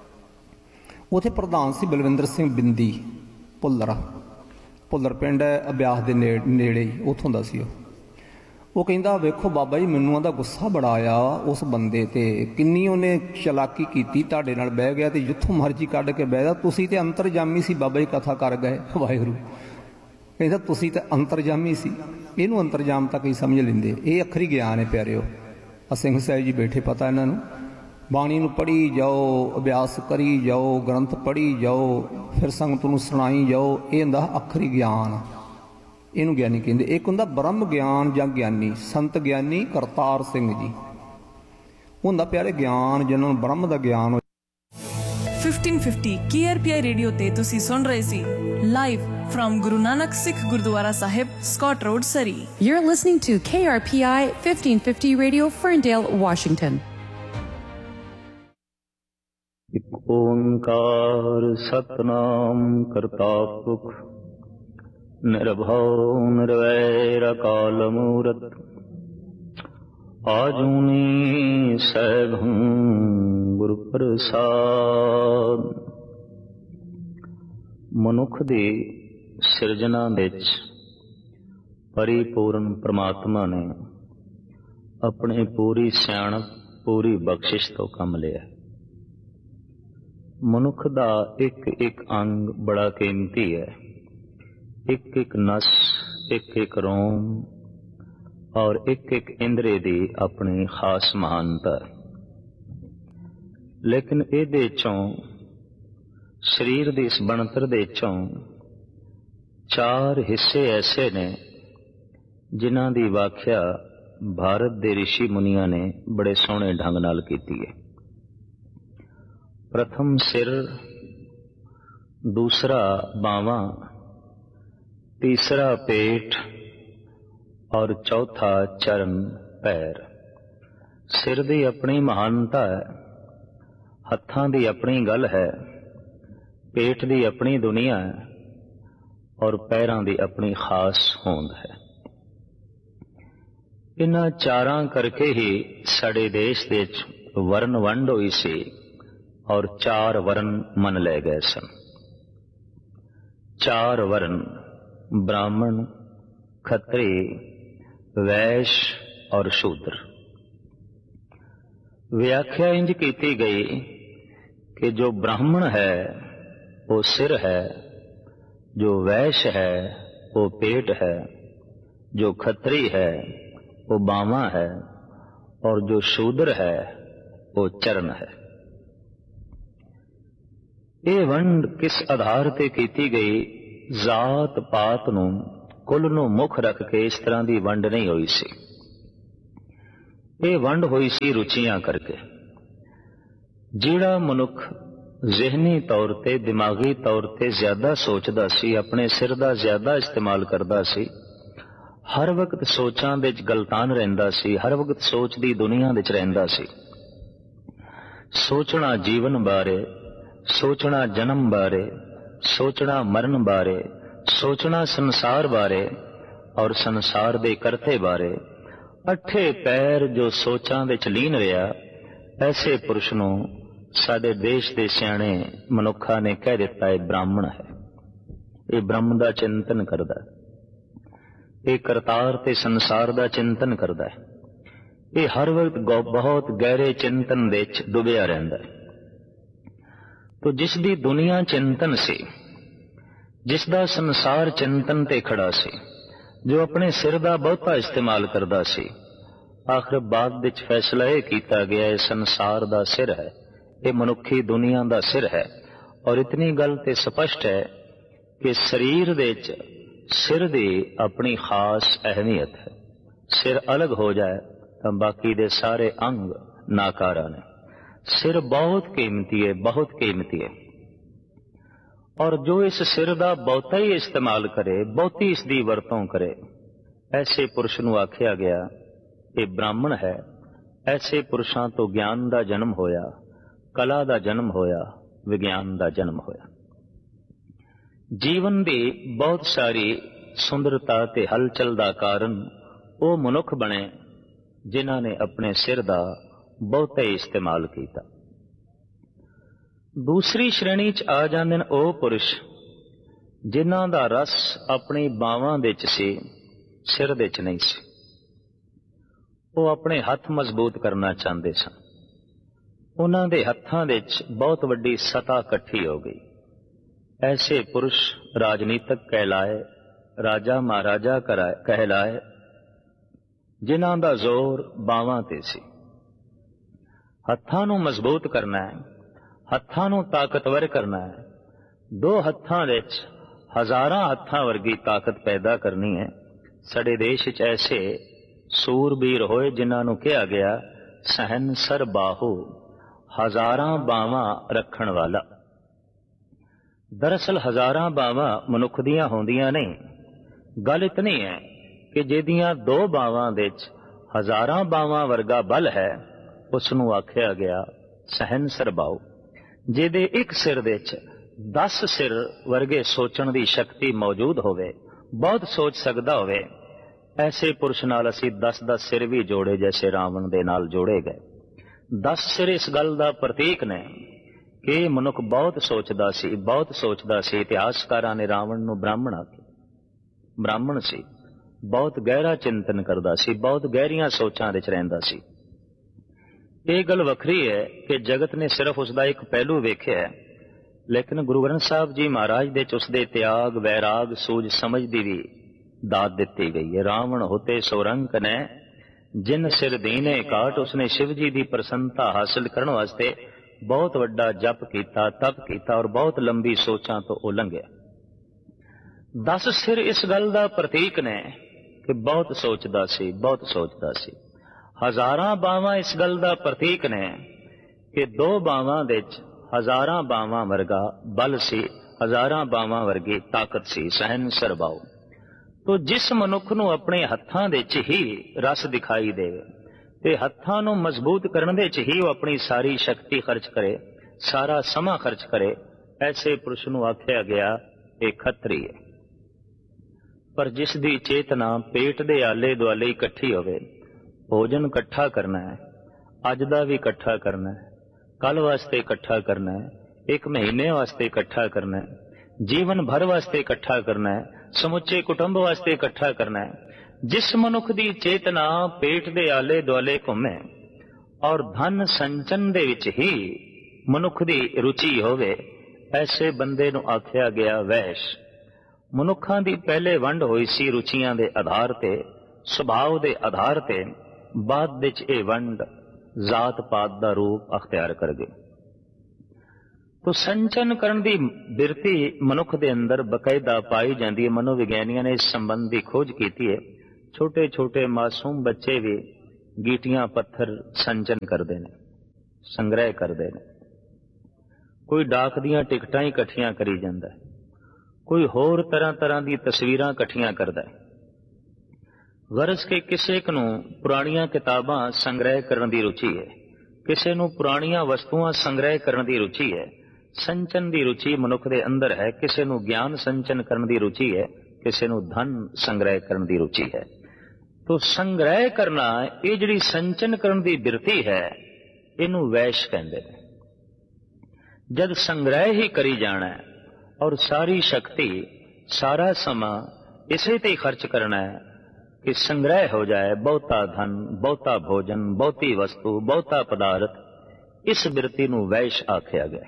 [SPEAKER 1] ਉੱਥੇ ਪ੍ਰਧਾਨ ਸੀ ਬਲਵਿੰਦਰ ਸਿੰਘ ਬਿੰਦੀ, ਭੁੱਲਰ ਭੁੱਲਰ ਪਿੰਡ ਹੈ ਅਭਿਆਸ ਦੇ ਨੇੜੇ ਨੇੜੇ ਹੀ, ਉੱਥੋਂ ਦਾ ਸੀ ਉਹ। ਉਹ ਕਹਿੰਦਾ ਵੇਖੋ ਬਾਬਾ ਜੀ ਮੈਨੂੰ ਉਹਦਾ ਗੁੱਸਾ ਬੜਾ ਆਇਆ ਉਸ ਬੰਦੇ 'ਤੇ, ਕਿੰਨੀ ਉਹਨੇ ਚਲਾਕੀ ਕੀਤੀ, ਤੁਹਾਡੇ ਨਾਲ ਬਹਿ ਗਿਆ ਅਤੇ ਜਿੱਥੋਂ ਮਰਜ਼ੀ ਕੱਢ ਕੇ ਬਹਿ ਗਿਆ। ਤੁਸੀਂ ਤਾਂ ਅੰਤਰਜਾਮੀ ਸੀ ਬਾਬਾ ਜੀ, ਕਥਾ ਕਰ ਗਏ ਵਾਹਿਗੁਰੂ। ਕਹਿੰਦਾ ਤੁਸੀਂ ਤਾਂ ਅੰਤਰਜਾਮੀ ਸੀ। ਇਹਨੂੰ ਅੰਤਰਜਾਮ ਤੱਕ ਹੀ ਸਮਝ ਲੈਂਦੇ। ਇਹ ਅੱਖਰੀ ਗਿਆਨ ਹੈ ਪਿਆਰਿਓ। ਆ ਸਿੰਘ ਸਾਹਿਬ ਜੀ ਬੈਠੇ, ਪਤਾ ਇਹਨਾਂ ਨੂੰ। ਬਾਣੀ ਨੂੰ ਪੜ੍ਹੀ ਜਾਓ, ਅਭਿਆਸ ਕਰੀ ਜਾਓ, ਗ੍ਰੰਥ ਪੜ੍ਹੀ ਜਾਓ, ਫਿਰ ਸੰਗਤ ਨੂੰ ਸੁਣਾਈ ਜਾਓ। ਇਹ ਹੁੰਦਾ ਅੱਖਰੀ ਗਿਆਨ, ਇਹਨੂੰ ਗਿਆਨੀ ਕਹਿੰਦੇ। ਇੱਕ ਹੁੰਦਾ ਬ੍ਰਹਮ ਗਿਆਨ ਜਾਂ ਗਿਆਨੀ। ਸੰਤ ਗਿਆਨੀ ਕਰਤਾਰ ਸਿੰਘ ਜੀ ਹੁੰਦਾ ਪਿਆਰੇ ਗਿਆਨ, ਜਿਹਨਾਂ ਨੂੰ ਬ੍ਰਹਮ ਦਾ ਗਿਆਨ।
[SPEAKER 3] Fifteen fifty K R P ਆਈ ਰੇਡੀਓ ਤੇ ਤੁਸੀਂ ਸੁਣ ਰਹੇ ਸੀ live firm Guru Nanak Sikh Gurdwara Sahib, Scott road, Surrey.
[SPEAKER 4] You're listening to K R P I fifteen fifty Radio, Ferndale, Washington.
[SPEAKER 5] ਇੱਕ ਓੰਕਾਰ ਸਤਨਾਮ ਕਰਤਾ ਪੁਰਖ ਨਿਰਭਉ ਨਿਰਵੈਰ ਅਕਾਲ ਮੂਰਤ ਆਜੂਨੀ ਸੈਭੰ ਗੁਰ ਪ੍ਰਸਾਦ। ਮਨੁੱਖ ਦੀ ਸਿਰਜਣਾ ਵਿੱਚ ਪਰਿਪੂਰਨ ਪ੍ਰਮਾਤਮਾ ਨੇ ਆਪਣੀ ਪੂਰੀ ਸਿਆਣਪ, ਪੂਰੀ ਬਖਸ਼ਿਸ਼ ਤੋਂ ਕੰਮ ਲਿਆ। ਮਨੁੱਖ ਦਾ ਇੱਕ ਇੱਕ ਅੰਗ ਬੜਾ ਕੀਮਤੀ ਹੈ। ਇੱਕ ਇੱਕ ਨਸ, ਇੱਕ ਇੱਕ ਰੋਮ ਔਰ ਇੱਕ ਇੱਕ ਇੰਦਰੀ ਦੀ ਆਪਣੀ ਖਾਸ ਮਹਾਨਤਾ। ਲੇਕਿਨ ਇਹਦੇ ਚੋਂ, ਸਰੀਰ ਦੀ ਇਸ ਬਣਤਰ ਦੇ ਚੋਂ ਚਾਰ ਹਿੱਸੇ ਐਸੇ ਨੇ ਜਿਨ੍ਹਾਂ ਦੀ ਵਾਖਿਆ ਭਾਰਤ ਦੇ ਰਿਸ਼ੀ ਮੁਨੀਆਂ ਨੇ ਬੜੇ ਸੋਹਣੇ ਢੰਗ ਨਾਲ ਕੀਤੀ ਹੈ। ਪ੍ਰਥਮ ਸਿਰ, ਦੂਸਰਾ ਬਾਹਾਂ, ਤੀਸਰਾ ਪੇਟ ਔਰ ਚੌਥਾ ਚਰਨ ਪੈਰ। ਸਿਰ ਦੀ ਆਪਣੀ ਮਹਾਨਤਾ ਹੈ, ਹੱਥਾਂ ਦੀ ਆਪਣੀ ਗੱਲ ਹੈ, ਪੇਟ ਦੀ ਆਪਣੀ ਦੁਨੀਆ ਹੈ ਔਰ ਪੈਰਾਂ ਦੀ ਆਪਣੀ ਖਾਸ ਹੋਂਦ ਹੈ। ਇਹਨਾਂ ਚਾਰਾਂ ਕਰਕੇ ਹੀ ਸਾਡੇ ਦੇਸ਼ ਦੇ ਵਿੱਚ ਵਰਨ ਵੰਡ ਹੋਈ ਸੀ ਔਰ ਚਾਰ ਵਰਨ ਮੰਨ ਲਏ ਗਏ ਸਨ। ਚਾਰ ਵਰਨ ਬ੍ਰਾਹਮਣ, ਖੱਤਰੀ, ਵੈਸ਼ ਔਰ ਸ਼ੂਦਰ। ਵਿਆਖਿਆ ਇੰਜ ਕੀਤੀ ਗਈ ਕਿ ਜੋ ਬ੍ਰਾਹਮਣ ਹੈ ਉਹ ਸਿਰ ਹੈ, ਜੋ ਵੈਸ਼ ਹੈ ਉਹ ਪੇਟ ਹੈ, ਜੋ ਖੱਤਰੀ ਹੈ ਉਹ ਬਾਹਾਂ ਹੈ ਔਰ ਜੋ ਸ਼ੂਦਰ ਹੈ ਉਹ ਚਰਨ ਹੈ। ਇਹ ਵੰਡ ਕਿਸ ਆਧਾਰ ਤੇ ਕੀਤੀ ਗਈ? ਜ਼ਾਤ ਪਾਤ ਨੂੰ, ਕੁੱਲ ਨੂੰ ਮੁੱਖ ਰੱਖ ਕੇ ਇਸ ਤਰ੍ਹਾਂ ਦੀ ਵੰਡ ਨਹੀਂ ਹੋਈ ਸੀ। ਇਹ ਵੰਡ ਹੋਈ ਸੀ ਰੁਚੀਆਂ ਕਰਕੇ। ਜਿਹੜਾ ਮਨੁੱਖ ਜ਼ਿਹਨੀ ਤੌਰ ਤੇ, ਦਿਮਾਗੀ ਤੌਰ ਤੇ ਜ਼ਿਆਦਾ ਸੋਚਦਾ ਸੀ, ਆਪਣੇ ਸਿਰ ਦਾ ਜ਼ਿਆਦਾ ਇਸਤੇਮਾਲ ਕਰਦਾ ਸੀ, ਹਰ ਵਕਤ ਸੋਚਾਂ ਵਿੱਚ ਗਲਤਾਨ ਰਹਿੰਦਾ ਸੀ, ਹਰ ਵਕਤ ਸੋਚ ਦੀ ਦੁਨੀਆ ਵਿੱਚ ਰਹਿੰਦਾ ਸੀ। ਸੋਚਣਾ ਜੀਵਨ ਬਾਰੇ, ਸੋਚਣਾ ਜਨਮ ਬਾਰੇ, ਸੋਚਣਾ ਮਰਨ ਬਾਰੇ, ਸੋਚਣਾ ਸੰਸਾਰ ਬਾਰੇ ਔਰ ਸੰਸਾਰ ਦੇ ਕਰਤੇ ਬਾਰੇ। ਅੱਠੇ ਪੈਰ ਜੋ ਸੋਚਾਂ ਵਿੱਚ ਲੀਨ ਰਿਹਾ, ਐਸੇ ਪੁਰਸ਼ ਨੂੰ ਸਾਡੇ ਦੇਸ਼ ਦੇ ਸਿਆਣੇ ਮਨੁੱਖਾਂ ਨੇ ਕਹਿ ਦਿੱਤਾ ਇਹ ਬ੍ਰਾਹਮਣ ਹੈ। ਇਹ ਬ੍ਰਹਮ ਦਾ ਚਿੰਤਨ ਕਰਦਾ ਹੈ, ਇਹ ਕਰਤਾਰ ਤੇ ਸੰਸਾਰ ਦਾ ਚਿੰਤਨ ਕਰਦਾ ਹੈ, ਇਹ ਹਰ ਵਕਤ ਬਹੁਤ ਗਹਿਰੇ ਚਿੰਤਨ ਵਿੱਚ ਡੁੱਬਿਆ ਰਹਿੰਦਾ ਹੈ। ਤੋ ਜਿਸ ਦੀ ਦੁਨੀਆ ਚਿੰਤਨ ਸੀ, ਜਿਸ ਦਾ ਸੰਸਾਰ ਚਿੰਤਨ ਤੇ ਖੜਾ ਸੀ, ਜੋ ਆਪਣੇ ਸਿਰ ਦਾ ਬਹੁਤਾ ਇਸਤੇਮਾਲ ਕਰਦਾ ਸੀ, ਆਖਰ ਬਾਅਦ ਵਿੱਚ ਫੈਸਲਾ ਇਹ ਕੀਤਾ ਗਿਆ ਇਹ ਸੰਸਾਰ ਦਾ ਸਿਰ ਹੈ, ਇਹ ਮਨੁੱਖੀ ਦੁਨੀਆ ਦਾ ਸਿਰ ਹੈ। ਔਰ ਇਤਨੀ ਗੱਲ ਤੇ ਸਪਸ਼ਟ ਹੈ ਕਿ ਸਰੀਰ ਦੇ ਵਿੱਚ ਸਿਰ ਦੀ ਆਪਣੀ ਖਾਸ ਅਹਿਮੀਅਤ ਹੈ। ਸਿਰ ਅਲੱਗ ਹੋ ਜਾਏ ਤਾਂ ਬਾਕੀ ਦੇ ਸਾਰੇ ਅੰਗ ਨਾਕਾਰਾ ਨੇ। ਸਿਰ ਬਹੁਤ ਕੀਮਤੀ ਹੈ, ਬਹੁਤ ਕੀਮਤੀ ਹੈ। ਔਰ ਜੋ ਇਸ ਸਿਰ ਦਾ ਬਹੁਤਾ ਹੀ ਇਸਤੇਮਾਲ ਕਰੇ, ਬਹੁਤੀ ਇਸ ਦੀ ਵਰਤੋਂ ਕਰੇ, ਐਸੇ ਪੁਰਸ਼ ਨੂੰ ਆਖਿਆ ਗਿਆ ਇਹ ਬ੍ਰਾਹਮਣ ਹੈ। ਐਸੇ ਪੁਰਸ਼ਾਂ ਤੋਂ ਗਿਆਨ ਦਾ ਜਨਮ ਹੋਇਆ, ਕਲਾ ਦਾ ਜਨਮ ਹੋਇਆ, ਵਿਗਿਆਨ ਦਾ ਜਨਮ ਹੋਇਆ। ਜੀਵਨ ਦੀ ਬਹੁਤ ਸਾਰੀ ਸੁੰਦਰਤਾ ਤੇ ਹਲਚਲ ਦਾ ਕਾਰਨ ਉਹ ਮਨੁੱਖ ਬਣੇ ਜਿਨ੍ਹਾਂ ਨੇ ਆਪਣੇ ਸਿਰ ਦਾ ਬਹੁਤਾ ਹੀ ਇਸਤੇਮਾਲ ਕੀਤਾ। ਦੂਸਰੀ ਸ਼੍ਰੇਣੀ 'ਚ ਆ ਜਾਂਦੇ ਨੇ ਉਹ ਪੁਰਸ਼ ਜਿਨ੍ਹਾਂ ਦਾ ਰਸ ਆਪਣੀ ਬਾਹਾਂ ਵਿੱਚ ਸੀ, ਸਿਰ ਵਿੱਚ ਨਹੀਂ ਸੀ। ਉਹ ਆਪਣੇ ਹੱਥ ਮਜ਼ਬੂਤ ਕਰਨਾ ਚਾਹੁੰਦੇ ਸਨ। ਉਹਨਾਂ ਦੇ ਹੱਥਾਂ ਵਿੱਚ ਬਹੁਤ ਵੱਡੀ ਸਤਾ ਇਕੱਠੀ ਹੋ ਗਈ। ਐਸੇ ਪੁਰਸ਼ ਰਾਜਨੀਤਕ ਕਹਿਲਾਏ, ਰਾਜਾ ਮਹਾਰਾਜਾ ਕਹਿਲਾਏ, ਜਿਨ੍ਹਾਂ ਦਾ ਜ਼ੋਰ ਬਾਹਾਂ ਤੇ ਸੀ। ਹੱਥਾਂ ਨੂੰ ਮਜ਼ਬੂਤ ਕਰਨਾ ਹੈ, ਹੱਥਾਂ ਨੂੰ ਤਾਕਤਵਰ ਕਰਨਾ ਹੈ। ਦੋ ਹੱਥਾਂ ਵਿੱਚ ਹਜ਼ਾਰਾਂ ਹੱਥਾਂ ਵਰਗੀ ਤਾਕਤ ਪੈਦਾ ਕਰਨੀ ਹੈ। ਸਾਡੇ ਦੇਸ਼ ਵਿੱਚ ਐਸੇ ਸੂਰਬੀਰ ਹੋਏ ਜਿਨ੍ਹਾਂ ਨੂੰ ਕਿਹਾ ਗਿਆ ਸਹਿਨਸਰ ਬਾਹੂ, ਹਜ਼ਾਰਾਂ ਬਾਹਾਂ ਰੱਖਣ ਵਾਲਾ। ਦਰਅਸਲ ਹਜ਼ਾਰਾਂ ਬਾਹਾਂ ਮਨੁੱਖ ਦੀਆਂ ਹੁੰਦੀਆਂ ਨਹੀਂ। ਗੱਲ ਇਤਨੀ ਹੈ ਕਿ ਜਿਹਦੀਆਂ ਦੋ ਬਾਹਾਂ ਵਿੱਚ ਹਜ਼ਾਰਾਂ ਬਾਹਾਂ ਵਰਗਾ ਬਲ ਹੈ, ਉਸ ਨੂੰ ਆਖਿਆ ਗਿਆ ਸਹਿਨਸਰ ਬਾਹੂ। ਜਿਹਦੇ ਇੱਕ ਸਿਰ ਵਿੱਚ ਦਸ ਸਿਰ ਵਰਗੇ ਸੋਚਣ ਦੀ ਸ਼ਕਤੀ ਮੌਜੂਦ ਹੋਵੇ, ਬਹੁਤ ਸੋਚ ਸਕਦਾ ਹੋਵੇ, ਐਸੇ ਪੁਰਸ਼ ਨਾਲ ਅਸੀਂ ਦਸ ਦਸ ਸਿਰ ਵੀ ਜੋੜੇ ਜੈਸੇ ਰਾਵਣ ਦੇ ਨਾਲ ਜੋੜੇ ਗਏ। ਦਸ ਸਿਰ ਇਸ ਗੱਲ ਦਾ ਪ੍ਰਤੀਕ ਨੇ ਕਿ ਇਹ ਮਨੁੱਖ ਬਹੁਤ ਸੋਚਦਾ ਸੀ, ਬਹੁਤ ਸੋਚਦਾ ਸੀ। ਇਤਿਹਾਸਕਾਰਾਂ ਨੇ ਰਾਵਣ ਨੂੰ ਬ੍ਰਾਹਮਣ ਆਖਿਆ। ਬ੍ਰਾਹਮਣ ਸੀ, ਬਹੁਤ ਗਹਿਰਾ ਚਿੰਤਨ ਕਰਦਾ ਸੀ, ਬਹੁਤ ਗਹਿਰੀਆਂ ਸੋਚਾਂ ਵਿੱਚ ਰਹਿੰਦਾ ਸੀ। ਇਹ ਗੱਲ ਵੱਖਰੀ ਹੈ ਕਿ ਜਗਤ ਨੇ ਸਿਰਫ ਉਸ ਦਾ ਇੱਕ ਪਹਿਲੂ ਵੇਖਿਆ, ਲੇਕਿਨ ਗੁਰੂ ਗ੍ਰੰਥ ਸਾਹਿਬ ਜੀ ਮਹਾਰਾਜ ਦੇ ਚ ਉਸਦੇ ਤਿਆਗ, ਵੈਰਾਗ, ਸੂਝ ਸਮਝ ਦੀ ਵੀ ਦਾਤ ਦਿੱਤੀ ਗਈ ਹੈ। ਰਾਵਣ ਹੋਤੇ ਸੋਰੰਕ ਨੇ ਜਿਨ ਸਿਰ ਦੀਨੇ ਕਾਟ। ਉਸਨੇ ਸ਼ਿਵ ਜੀ ਦੀ ਪ੍ਰਸੰਨਤਾ ਹਾਸਲ ਕਰਨ ਵਾਸਤੇ ਬਹੁਤ ਵੱਡਾ ਜਪ ਕੀਤਾ, ਤਪ ਕੀਤਾ ਔਰ ਬਹੁਤ ਲੰਬੀ ਸੋਚਾਂ ਤੋਂ ਉਹ ਲੰਘਿਆ। ਦਸ ਸਿਰ ਇਸ ਗੱਲ ਦਾ ਪ੍ਰਤੀਕ ਨੇ ਕਿ ਬਹੁਤ ਸੋਚਦਾ ਸੀ, ਬਹੁਤ ਸੋਚਦਾ ਸੀ। ਹਜ਼ਾਰਾਂ ਬਾਹਾਂ ਇਸ ਗੱਲ ਦਾ ਪ੍ਰਤੀਕ ਨੇ ਕਿ ਦੋ ਬਾਹਾਂ ਵਿੱਚ ਹਜ਼ਾਰਾਂ ਬਾਹਾਂ ਵਰਗਾ ਬਲ ਸੀ, ਹਜ਼ਾਰਾਂ ਬਾਹਾਂ ਵਰਗੀ ਤਾਕਤ ਸੀ। ਸਹਿਨਸਰ ਬਾਹੂ। ਤੋ ਜਿਸ ਮਨੁੱਖ ਨੂੰ ਆਪਣੇ ਹੱਥਾਂ ਵਿੱਚ ਹੀ ਰਸ ਦਿਖਾਈ ਦੇਵੇ ਤੇ ਹੱਥਾਂ ਨੂੰ ਮਜ਼ਬੂਤ ਕਰਨ ਦੇ ਵਿੱਚ ਹੀ ਉਹ ਆਪਣੀ ਸਾਰੀ ਸ਼ਕਤੀ ਖਰਚ ਕਰੇ, ਸਾਰਾ ਸਮਾਂ ਖਰਚ ਕਰੇ, ਐਸੇ ਪੁਰਸ਼ ਨੂੰ ਆਖਿਆ ਗਿਆ ਇਹ ਖੱਤਰੀ ਹੈ। ਪਰ ਜਿਸ ਦੀ ਚੇਤਨਾ ਪੇਟ ਦੇ ਆਲੇ ਦੁਆਲੇ ਇਕੱਠੀ ਹੋਵੇ, ਭੋਜਨ ਇਕੱਠਾ ਕਰਨਾ ਹੈ, ਅੱਜ ਦਾ ਵੀ ਇਕੱਠਾ ਕਰਨਾ ਹੈ, ਕੱਲ ਵਾਸਤੇ ਇਕੱਠਾ ਕਰਨਾ ਹੈ, ਇੱਕ ਮਹੀਨੇ ਵਾਸਤੇ ਇਕੱਠਾ ਕਰਨਾ ਹੈ, ਜੀਵਨ ਭਰ ਵਾਸਤੇ ਇਕੱਠਾ ਕਰਨਾ ਹੈ, ਸਮੁੱਚੇ ਕੁਟੁੰਬ ਵਾਸਤੇ ਇਕੱਠਾ ਕਰਨਾ ਹੈ। ਜਿਸ ਮਨੁੱਖ ਦੀ ਚੇਤਨਾ ਪੇਟ ਦੇ ਆਲੇ ਦੁਆਲੇ ਘੁੰਮੇ ਔਰ ਧਨ ਸੰਚਨ ਦੇ ਵਿੱਚ ਹੀ ਮਨੁੱਖ ਦੀ ਰੁਚੀ ਹੋਵੇ, ਐਸੇ ਬੰਦੇ ਨੂੰ ਆਖਿਆ ਗਿਆ ਵੈਸ਼। ਮਨੁੱਖਾਂ ਦੀ ਪਹਿਲੇ ਵੰਡ ਹੋਈ ਸੀ ਰੁਚੀਆਂ ਦੇ ਆਧਾਰ ਤੇ, ਸੁਭਾਅ ਦੇ ਆਧਾਰ ਤੇ। ਬਾਅਦ ਵਿੱਚ ਇਹ ਵੰਡ ਜ਼ਾਤ ਪਾਤ ਦਾ ਰੂਪ ਅਖਤਿਆਰ ਕਰ ਗਈ। ਤੋ ਸੰਚਨ ਕਰਨ ਦੀ ਬਿਰਤੀ ਮਨੁੱਖ ਦੇ ਅੰਦਰ ਬਕਾਇਦਾ ਪਾਈ ਜਾਂਦੀ ਹੈ। ਮਨੋਵਿਗਿਆਨੀਆਂ ਨੇ ਇਸ ਸੰਬੰਧ ਦੀ ਖੋਜ ਕੀਤੀ ਹੈ। ਛੋਟੇ ਛੋਟੇ ਮਾਸੂਮ ਬੱਚੇ ਵੀ ਗੀਟੀਆਂ ਪੱਥਰ ਸੰਚਨ ਕਰਦੇ ਨੇ, ਸੰਗ੍ਰਹਿ ਕਰਦੇ ਨੇ। ਕੋਈ ਡਾਕ ਦੀਆਂ ਟਿਕਟਾਂ ਹੀ ਇਕੱਠੀਆਂ ਕਰੀ ਜਾਂਦਾ ਹੈ, ਕੋਈ ਹੋਰ ਤਰ੍ਹਾਂ ਤਰ੍ਹਾਂ ਦੀ ਤਸਵੀਰਾਂ ਇਕੱਠੀਆਂ ਕਰਦਾ ਹੈ। ਗਰਜ਼ ਕੇ ਕਿਸੇ ਇੱਕ ਨੂੰ ਪੁਰਾਣੀਆਂ ਕਿਤਾਬਾਂ ਸੰਗ੍ਰਹਿ ਕਰਨ ਦੀ ਰੁਚੀ ਹੈ, ਕਿਸੇ ਨੂੰ ਪੁਰਾਣੀਆਂ ਵਸਤੂਆਂ ਸੰਗ੍ਰਹਿ ਕਰਨ ਦੀ ਰੁਚੀ ਹੈ। ਸੰਚਨ ਦੀ ਰੁਚੀ ਮਨੁੱਖ ਦੇ ਅੰਦਰ ਹੈ। ਕਿਸੇ ਨੂੰ ਗਿਆਨ ਸੰਚਨ ਕਰਨ ਦੀ ਰੁਚੀ ਹੈ, ਕਿਸੇ ਨੂੰ ਧਨ ਸੰਗ੍ਰਹਿ ਕਰਨ ਦੀ ਰੁਚੀ ਹੈ। ਤੋ ਸੰਗ੍ਰਹਿ ਕਰਨਾ, ਇਹ ਜਿਹੜੀ ਸੰਚਨ ਕਰਨ ਦੀ ਬਿਰਤੀ ਹੈ, ਇਹਨੂੰ ਵੈਸ਼ ਕਹਿੰਦੇ ਨੇ। ਜਦ ਸੰਗ੍ਰਹਿ ਹੀ ਕਰੀ ਜਾਣਾ ਔਰ ਸਾਰੀ ਸ਼ਕਤੀ ਸਾਰਾ ਸਮਾਂ ਇਸੇ ਤੇ ਹੀ ਖਰਚ ਕਰਨਾ ਹੈ ਕਿ ਸੰਗ੍ਰਹਿ ਹੋ ਜਾਏ ਬਹੁਤਾ ਧਨ, ਬਹੁਤਾ ਭੋਜਨ, ਬਹੁਤੀ ਵਸਤੂ, ਬਹੁਤਾ ਪਦਾਰਥ, ਇਸ ਬਿਰਤੀ ਨੂੰ ਵੈਸ਼ ਆਖਿਆ ਗਿਆ।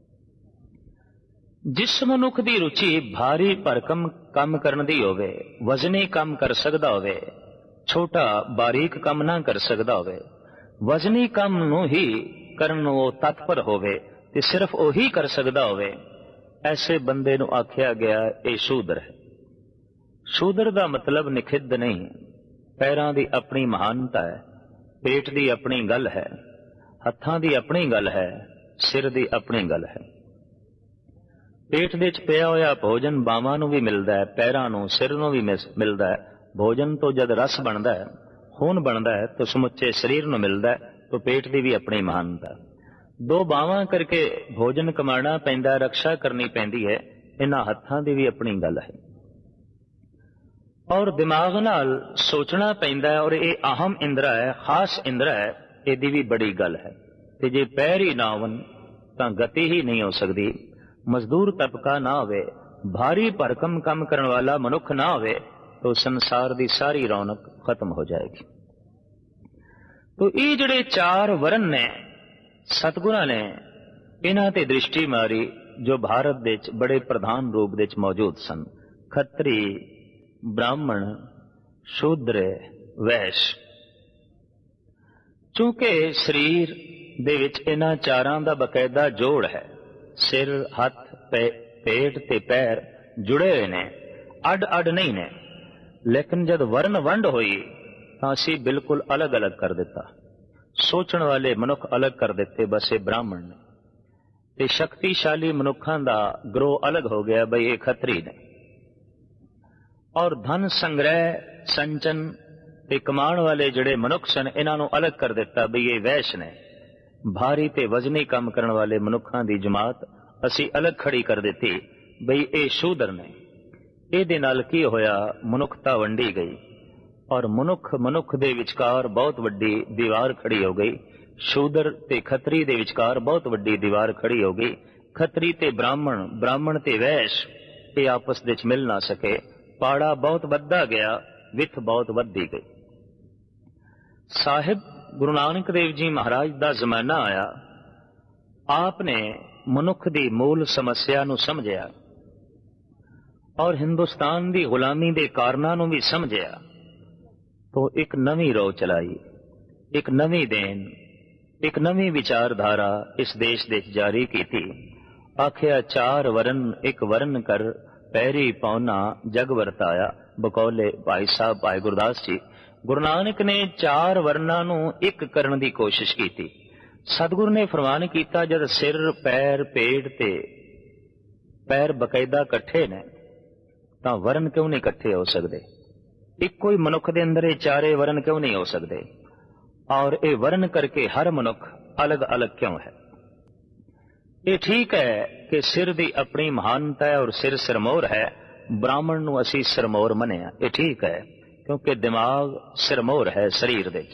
[SPEAKER 5] ਜਿਸ ਮਨੁੱਖ ਦੀ ਰੁਚੀ ਭਾਰੀ ਭਰਕਮ ਕੰਮ ਕਰਨ ਦੀ ਹੋਵੇ, ਵਜ਼ਨੀ ਕੰਮ ਕਰ ਸਕਦਾ ਹੋਵੇ, ਛੋਟਾ ਬਾਰੀਕ ਕੰਮ ਨਾ ਕਰ ਸਕਦਾ ਹੋਵੇ, ਵਜ਼ਨੀ ਕੰਮ ਨੂੰ ਹੀ ਕਰਨ ਨੂੰ ਉਹ ਤਤਪਰ ਹੋਵੇ ਤੇ ਸਿਰਫ ਉਹੀ ਕਰ ਸਕਦਾ ਹੋਵੇ, ਐਸੇ ਬੰਦੇ ਨੂੰ ਆਖਿਆ ਗਿਆ ਇਹ ਸ਼ੂਦਰ ਹੈ। ਸ਼ੂਦਰ ਦਾ ਮਤਲਬ ਨਿਖਿੱਧ ਨਹੀਂ, ਪੈਰਾਂ ਦੀ ਆਪਣੀ ਮਹਾਨਤਾ ਹੈ, ਪੇਟ ਦੀ ਆਪਣੀ ਗੱਲ ਹੈ, ਹੱਥਾਂ ਦੀ ਆਪਣੀ ਗੱਲ ਹੈ, ਸਿਰ ਦੀ ਆਪਣੀ ਗੱਲ ਹੈ। ਪੇਟ ਦੇ ਵਿੱਚ ਪਿਆ ਹੋਇਆ ਭੋਜਨ ਬਾਹਾਂ ਨੂੰ ਵੀ ਮਿਲਦਾ ਹੈ, ਪੈਰਾਂ ਨੂੰ, ਸਿਰ ਨੂੰ ਵੀ ਮਿਲਦਾ ਹੈ। ਭੋਜਨ ਤੋਂ ਜਦ ਰਸ ਬਣਦਾ ਹੈ, ਖੂਨ ਬਣਦਾ ਹੈ, ਤਾਂ ਸਮੁੱਚੇ ਸਰੀਰ ਨੂੰ ਮਿਲਦਾ ਹੈ। ਤਾਂ ਪੇਟ ਦੀ ਵੀ ਆਪਣੀ ਮਹਾਨਤਾ। ਦੋ ਬਾਹਾਂ ਕਰਕੇ ਭੋਜਨ ਕਮਾਣਾ ਪੈਂਦਾ, ਰਕਸ਼ਾ ਕਰਨੀ ਪੈਂਦੀ ਹੈ। ਇਹਨਾਂ ਹੱਥਾਂ ਦੀ ਵੀ ਆਪਣੀ ਗੱਲ ਹੈ। ਔਰ ਦਿਮਾਗ ਨਾਲ ਸੋਚਣਾ ਪੈਂਦਾ ਹੈ, ਔਰ ਇਹ ਅਹਮ ਇੰਦਰਾ ਹੈ, ਖਾਸ ਇੰਦਰਾ ਹੈ, ਇਹਦੀ ਵੀ ਬੜੀ ਗੱਲ ਹੈ। ਤੇ ਜੇ ਪੈਰ ਹੀ ਨਾ ਹੋਣ ਤਾਂ ਗਤੀ ਹੀ ਨਹੀਂ ਹੋ ਸਕਦੀ। ਮਜ਼ਦੂਰ ਤਬਕਾ ਨਾ ਹੋਵੇ, ਭਾਰੀ ਭਰਕਮ ਕੰਮ ਕਰਨ ਵਾਲਾ ਮਨੁੱਖ ਨਾ ਹੋਵੇ, ਤਾਂ ਸੰਸਾਰ ਦੀ ਸਾਰੀ ਰੌਣਕ ਖਤਮ ਹੋ ਜਾਏਗੀ। ਤੋ ਇਹ ਜਿਹੜੇ ਚਾਰ ਵਰਨ ਨੇ, ਸਤਿਗੁਰਾਂ ਨੇ ਇਹਨਾਂ ਤੇ ਦ੍ਰਿਸ਼ਟੀ ਮਾਰੀ ਜੋ ਭਾਰਤ ਦੇ ਵਿੱਚ ਬੜੇ ਪ੍ਰਧਾਨ ਰੂਪ ਦੇ ਵਿੱਚ ਮੌਜੂਦ ਸਨ। ਖੱਤਰੀ, ਬ੍ਰਾਹਮਣ, ਸ਼ੂਦਰ, ਵੈਸ਼। ਚੂੰਕਿ ਸਰੀਰ ਦੇ ਵਿੱਚ ਇਹਨਾਂ ਚਾਰਾਂ ਦਾ ਬਕਾਇਦਾ ਜੋੜ ਹੈ, ਸਿਰ, ਹੱਥ, ਪੇਟ ਤੇ ਪੈਰ ਜੁੜੇ ਹੋਏ ਨੇ, ਅੱਡ ਅੱਡ ਨਹੀਂ ਨੇ। ਲੇਕਿਨ ਜਦ ਵਰਨ ਵੰਡ ਹੋਈ ਤਾਂ ਅਸੀਂ ਬਿਲਕੁਲ ਅਲੱਗ ਅਲੱਗ ਕਰ ਦਿੱਤਾ। ਸੋਚਣ ਵਾਲੇ ਮਨੁੱਖ ਅਲੱਗ ਕਰ ਦਿੱਤੇ, ਬਸ ਇਹ ਬ੍ਰਾਹਮਣ ਨੇ। ਤੇ ਸ਼ਕਤੀਸ਼ਾਲੀ ਮਨੁੱਖਾਂ ਦਾ ਗਰੋਹ ਅਲੱਗ ਹੋ ਗਿਆ, ਬਈ ਇਹ ਖੱਤਰੀ ਨੇ। ਔਰ ਧਨ ਸੰਗ੍ਰਹਿ, ਸੰਚਨ ਤੇ ਕਮਾਉਣ ਵਾਲੇ ਜਿਹੜੇ ਮਨੁੱਖ ਸਨ, ਇਹਨਾਂ ਨੂੰ ਅਲੱਗ ਕਰ ਦਿੱਤਾ, ਬਈ ਇਹ ਵੈਸ਼ ਨੇ। ਭਾਰੀ ਤੇ ਵਜ਼ਨੀ ਕੰਮ ਕਰਨ ਵਾਲੇ ਮਨੁੱਖਾਂ ਦੀ ਜਮਾਤ ਅਸੀਂ ਅਲੱਗ ਖੜੀ ਕਰ ਦਿੱਤੀ, ਬਈ ਇਹ ਸ਼ੂਦਰ ਨੇ। ਇਹਦੇ ਨਾਲ ਕੀ ਹੋਇਆ? ਮਨੁੱਖਤਾ ਵੰਡੀ ਗਈ ਔਰ ਮਨੁੱਖ ਮਨੁੱਖ ਦੇ ਵਿਚਕਾਰ ਬਹੁਤ ਵੱਡੀ ਦੀਵਾਰ ਖੜੀ ਹੋ ਗਈ। ਸ਼ੂਦਰ ਤੇ ਖੱਤਰੀ ਦੇ ਵਿਚਕਾਰ ਬਹੁਤ ਵੱਡੀ ਦੀਵਾਰ ਖੜੀ ਹੋ ਗਈ। ਖੱਤਰੀ ਤੇ ਬ੍ਰਾਹਮਣ, ਬ੍ਰਾਹਮਣ ਤੇ ਵੈਸ਼, ਇਹ ਆਪਸ ਵਿੱਚ ਮਿਲ ਨਾ ਸਕੇ। ਪਾੜਾ ਬਹੁਤ ਵੱਧਦਾ ਗਿਆ, ਵਿੱਥ ਬਹੁਤ ਵੱਧਦੀ ਗਈ। ਸਾਹਿਬ ਗੁਰੂ ਨਾਨਕ ਦੇਵ ਜੀ ਮਹਾਰਾਜ ਦਾ ਜ਼ਮਾਨਾ ਆਇਆ। ਆਪ ਨੇ ਮਨੁੱਖ ਦੀ ਮੂਲ ਸਮੱਸਿਆ ਨੂੰ ਸਮਝਿਆ ਔਰ ਹਿੰਦੁਸਤਾਨ ਦੀ ਗੁਲਾਮੀ ਦੇ ਕਾਰਨਾਂ ਨੂੰ ਵੀ ਸਮਝਿਆ। ਤੋਂ ਇੱਕ ਨਵੀਂ ਰੋਹ ਚਲਾਈ, ਇੱਕ ਨਵੀਂ ਦੇਨ, ਇੱਕ ਨਵੀਂ ਵਿਚਾਰਧਾਰਾ ਇਸ ਦੇਸ਼ ਦੇ ਜਾਰੀ ਕੀਤੀ। ਆਖਿਆ ਚਾਰ ਵਰਨ ਇੱਕ ਵਰਨ ਕਰ, ਪੈਰੀ ਪੌਨਾ ਜਗ ਵਰਤਾਇਆ। ਬਕੌਲੇ ਭਾਈ ਸਾਹਿਬ ਭਾਈ ਗੁਰਦਾਸ ਜੀ। ਗੁਰੂ ਨਾਨਕ ਨੇ ਚਾਰ ਵਰਨਾਂ ਨੂੰ ਇੱਕ ਕਰਨ ਦੀ ਕੋਸ਼ਿਸ਼ ਕੀਤੀ। ਸਤਿਗੁਰੂ ਨੇ ਫਰਮਾਨ ਕੀਤਾ, ਜਦ ਸਿਰ, ਪੈਰ, ਪੇਟ ਤੇ ਪੈਰ ਬਕਾਇਦਾ ਇਕੱਠੇ ਨੇ ਤਾਂ ਵਰਨ ਕਿਉਂ ਨਹੀਂ ਇਕੱਠੇ ਹੋ ਸਕਦੇ? ਇੱਕੋ ਹੀ ਮਨੁੱਖ ਦੇ ਅੰਦਰ ਇਹ ਚਾਰੇ ਵਰਨ ਕਿਉਂ ਨਹੀਂ ਹੋ ਸਕਦੇ? ਔਰ ਇਹ ਵਰਨ ਕਰਕੇ ਹਰ ਮਨੁੱਖ ਅਲੱਗ ਅਲੱਗ ਕਿਉਂ ਹੈ? ਇਹ ਠੀਕ ਹੈ ਕਿ ਸਿਰ ਦੀ ਆਪਣੀ ਮਹਾਨਤਾ ਹੈ ਔਰ ਸਿਰ ਸਿਰਮੌਰ ਹੈ। ਬ੍ਰਾਹਮਣ ਨੂੰ ਅਸੀਂ ਸਿਰਮੌਰ ਮੰਨਿਆ, ਇਹ ਠੀਕ ਹੈ, ਕਿਉਂਕਿ ਦਿਮਾਗ ਸਿਰਮੌਰ ਹੈ ਸਰੀਰ ਦੇ।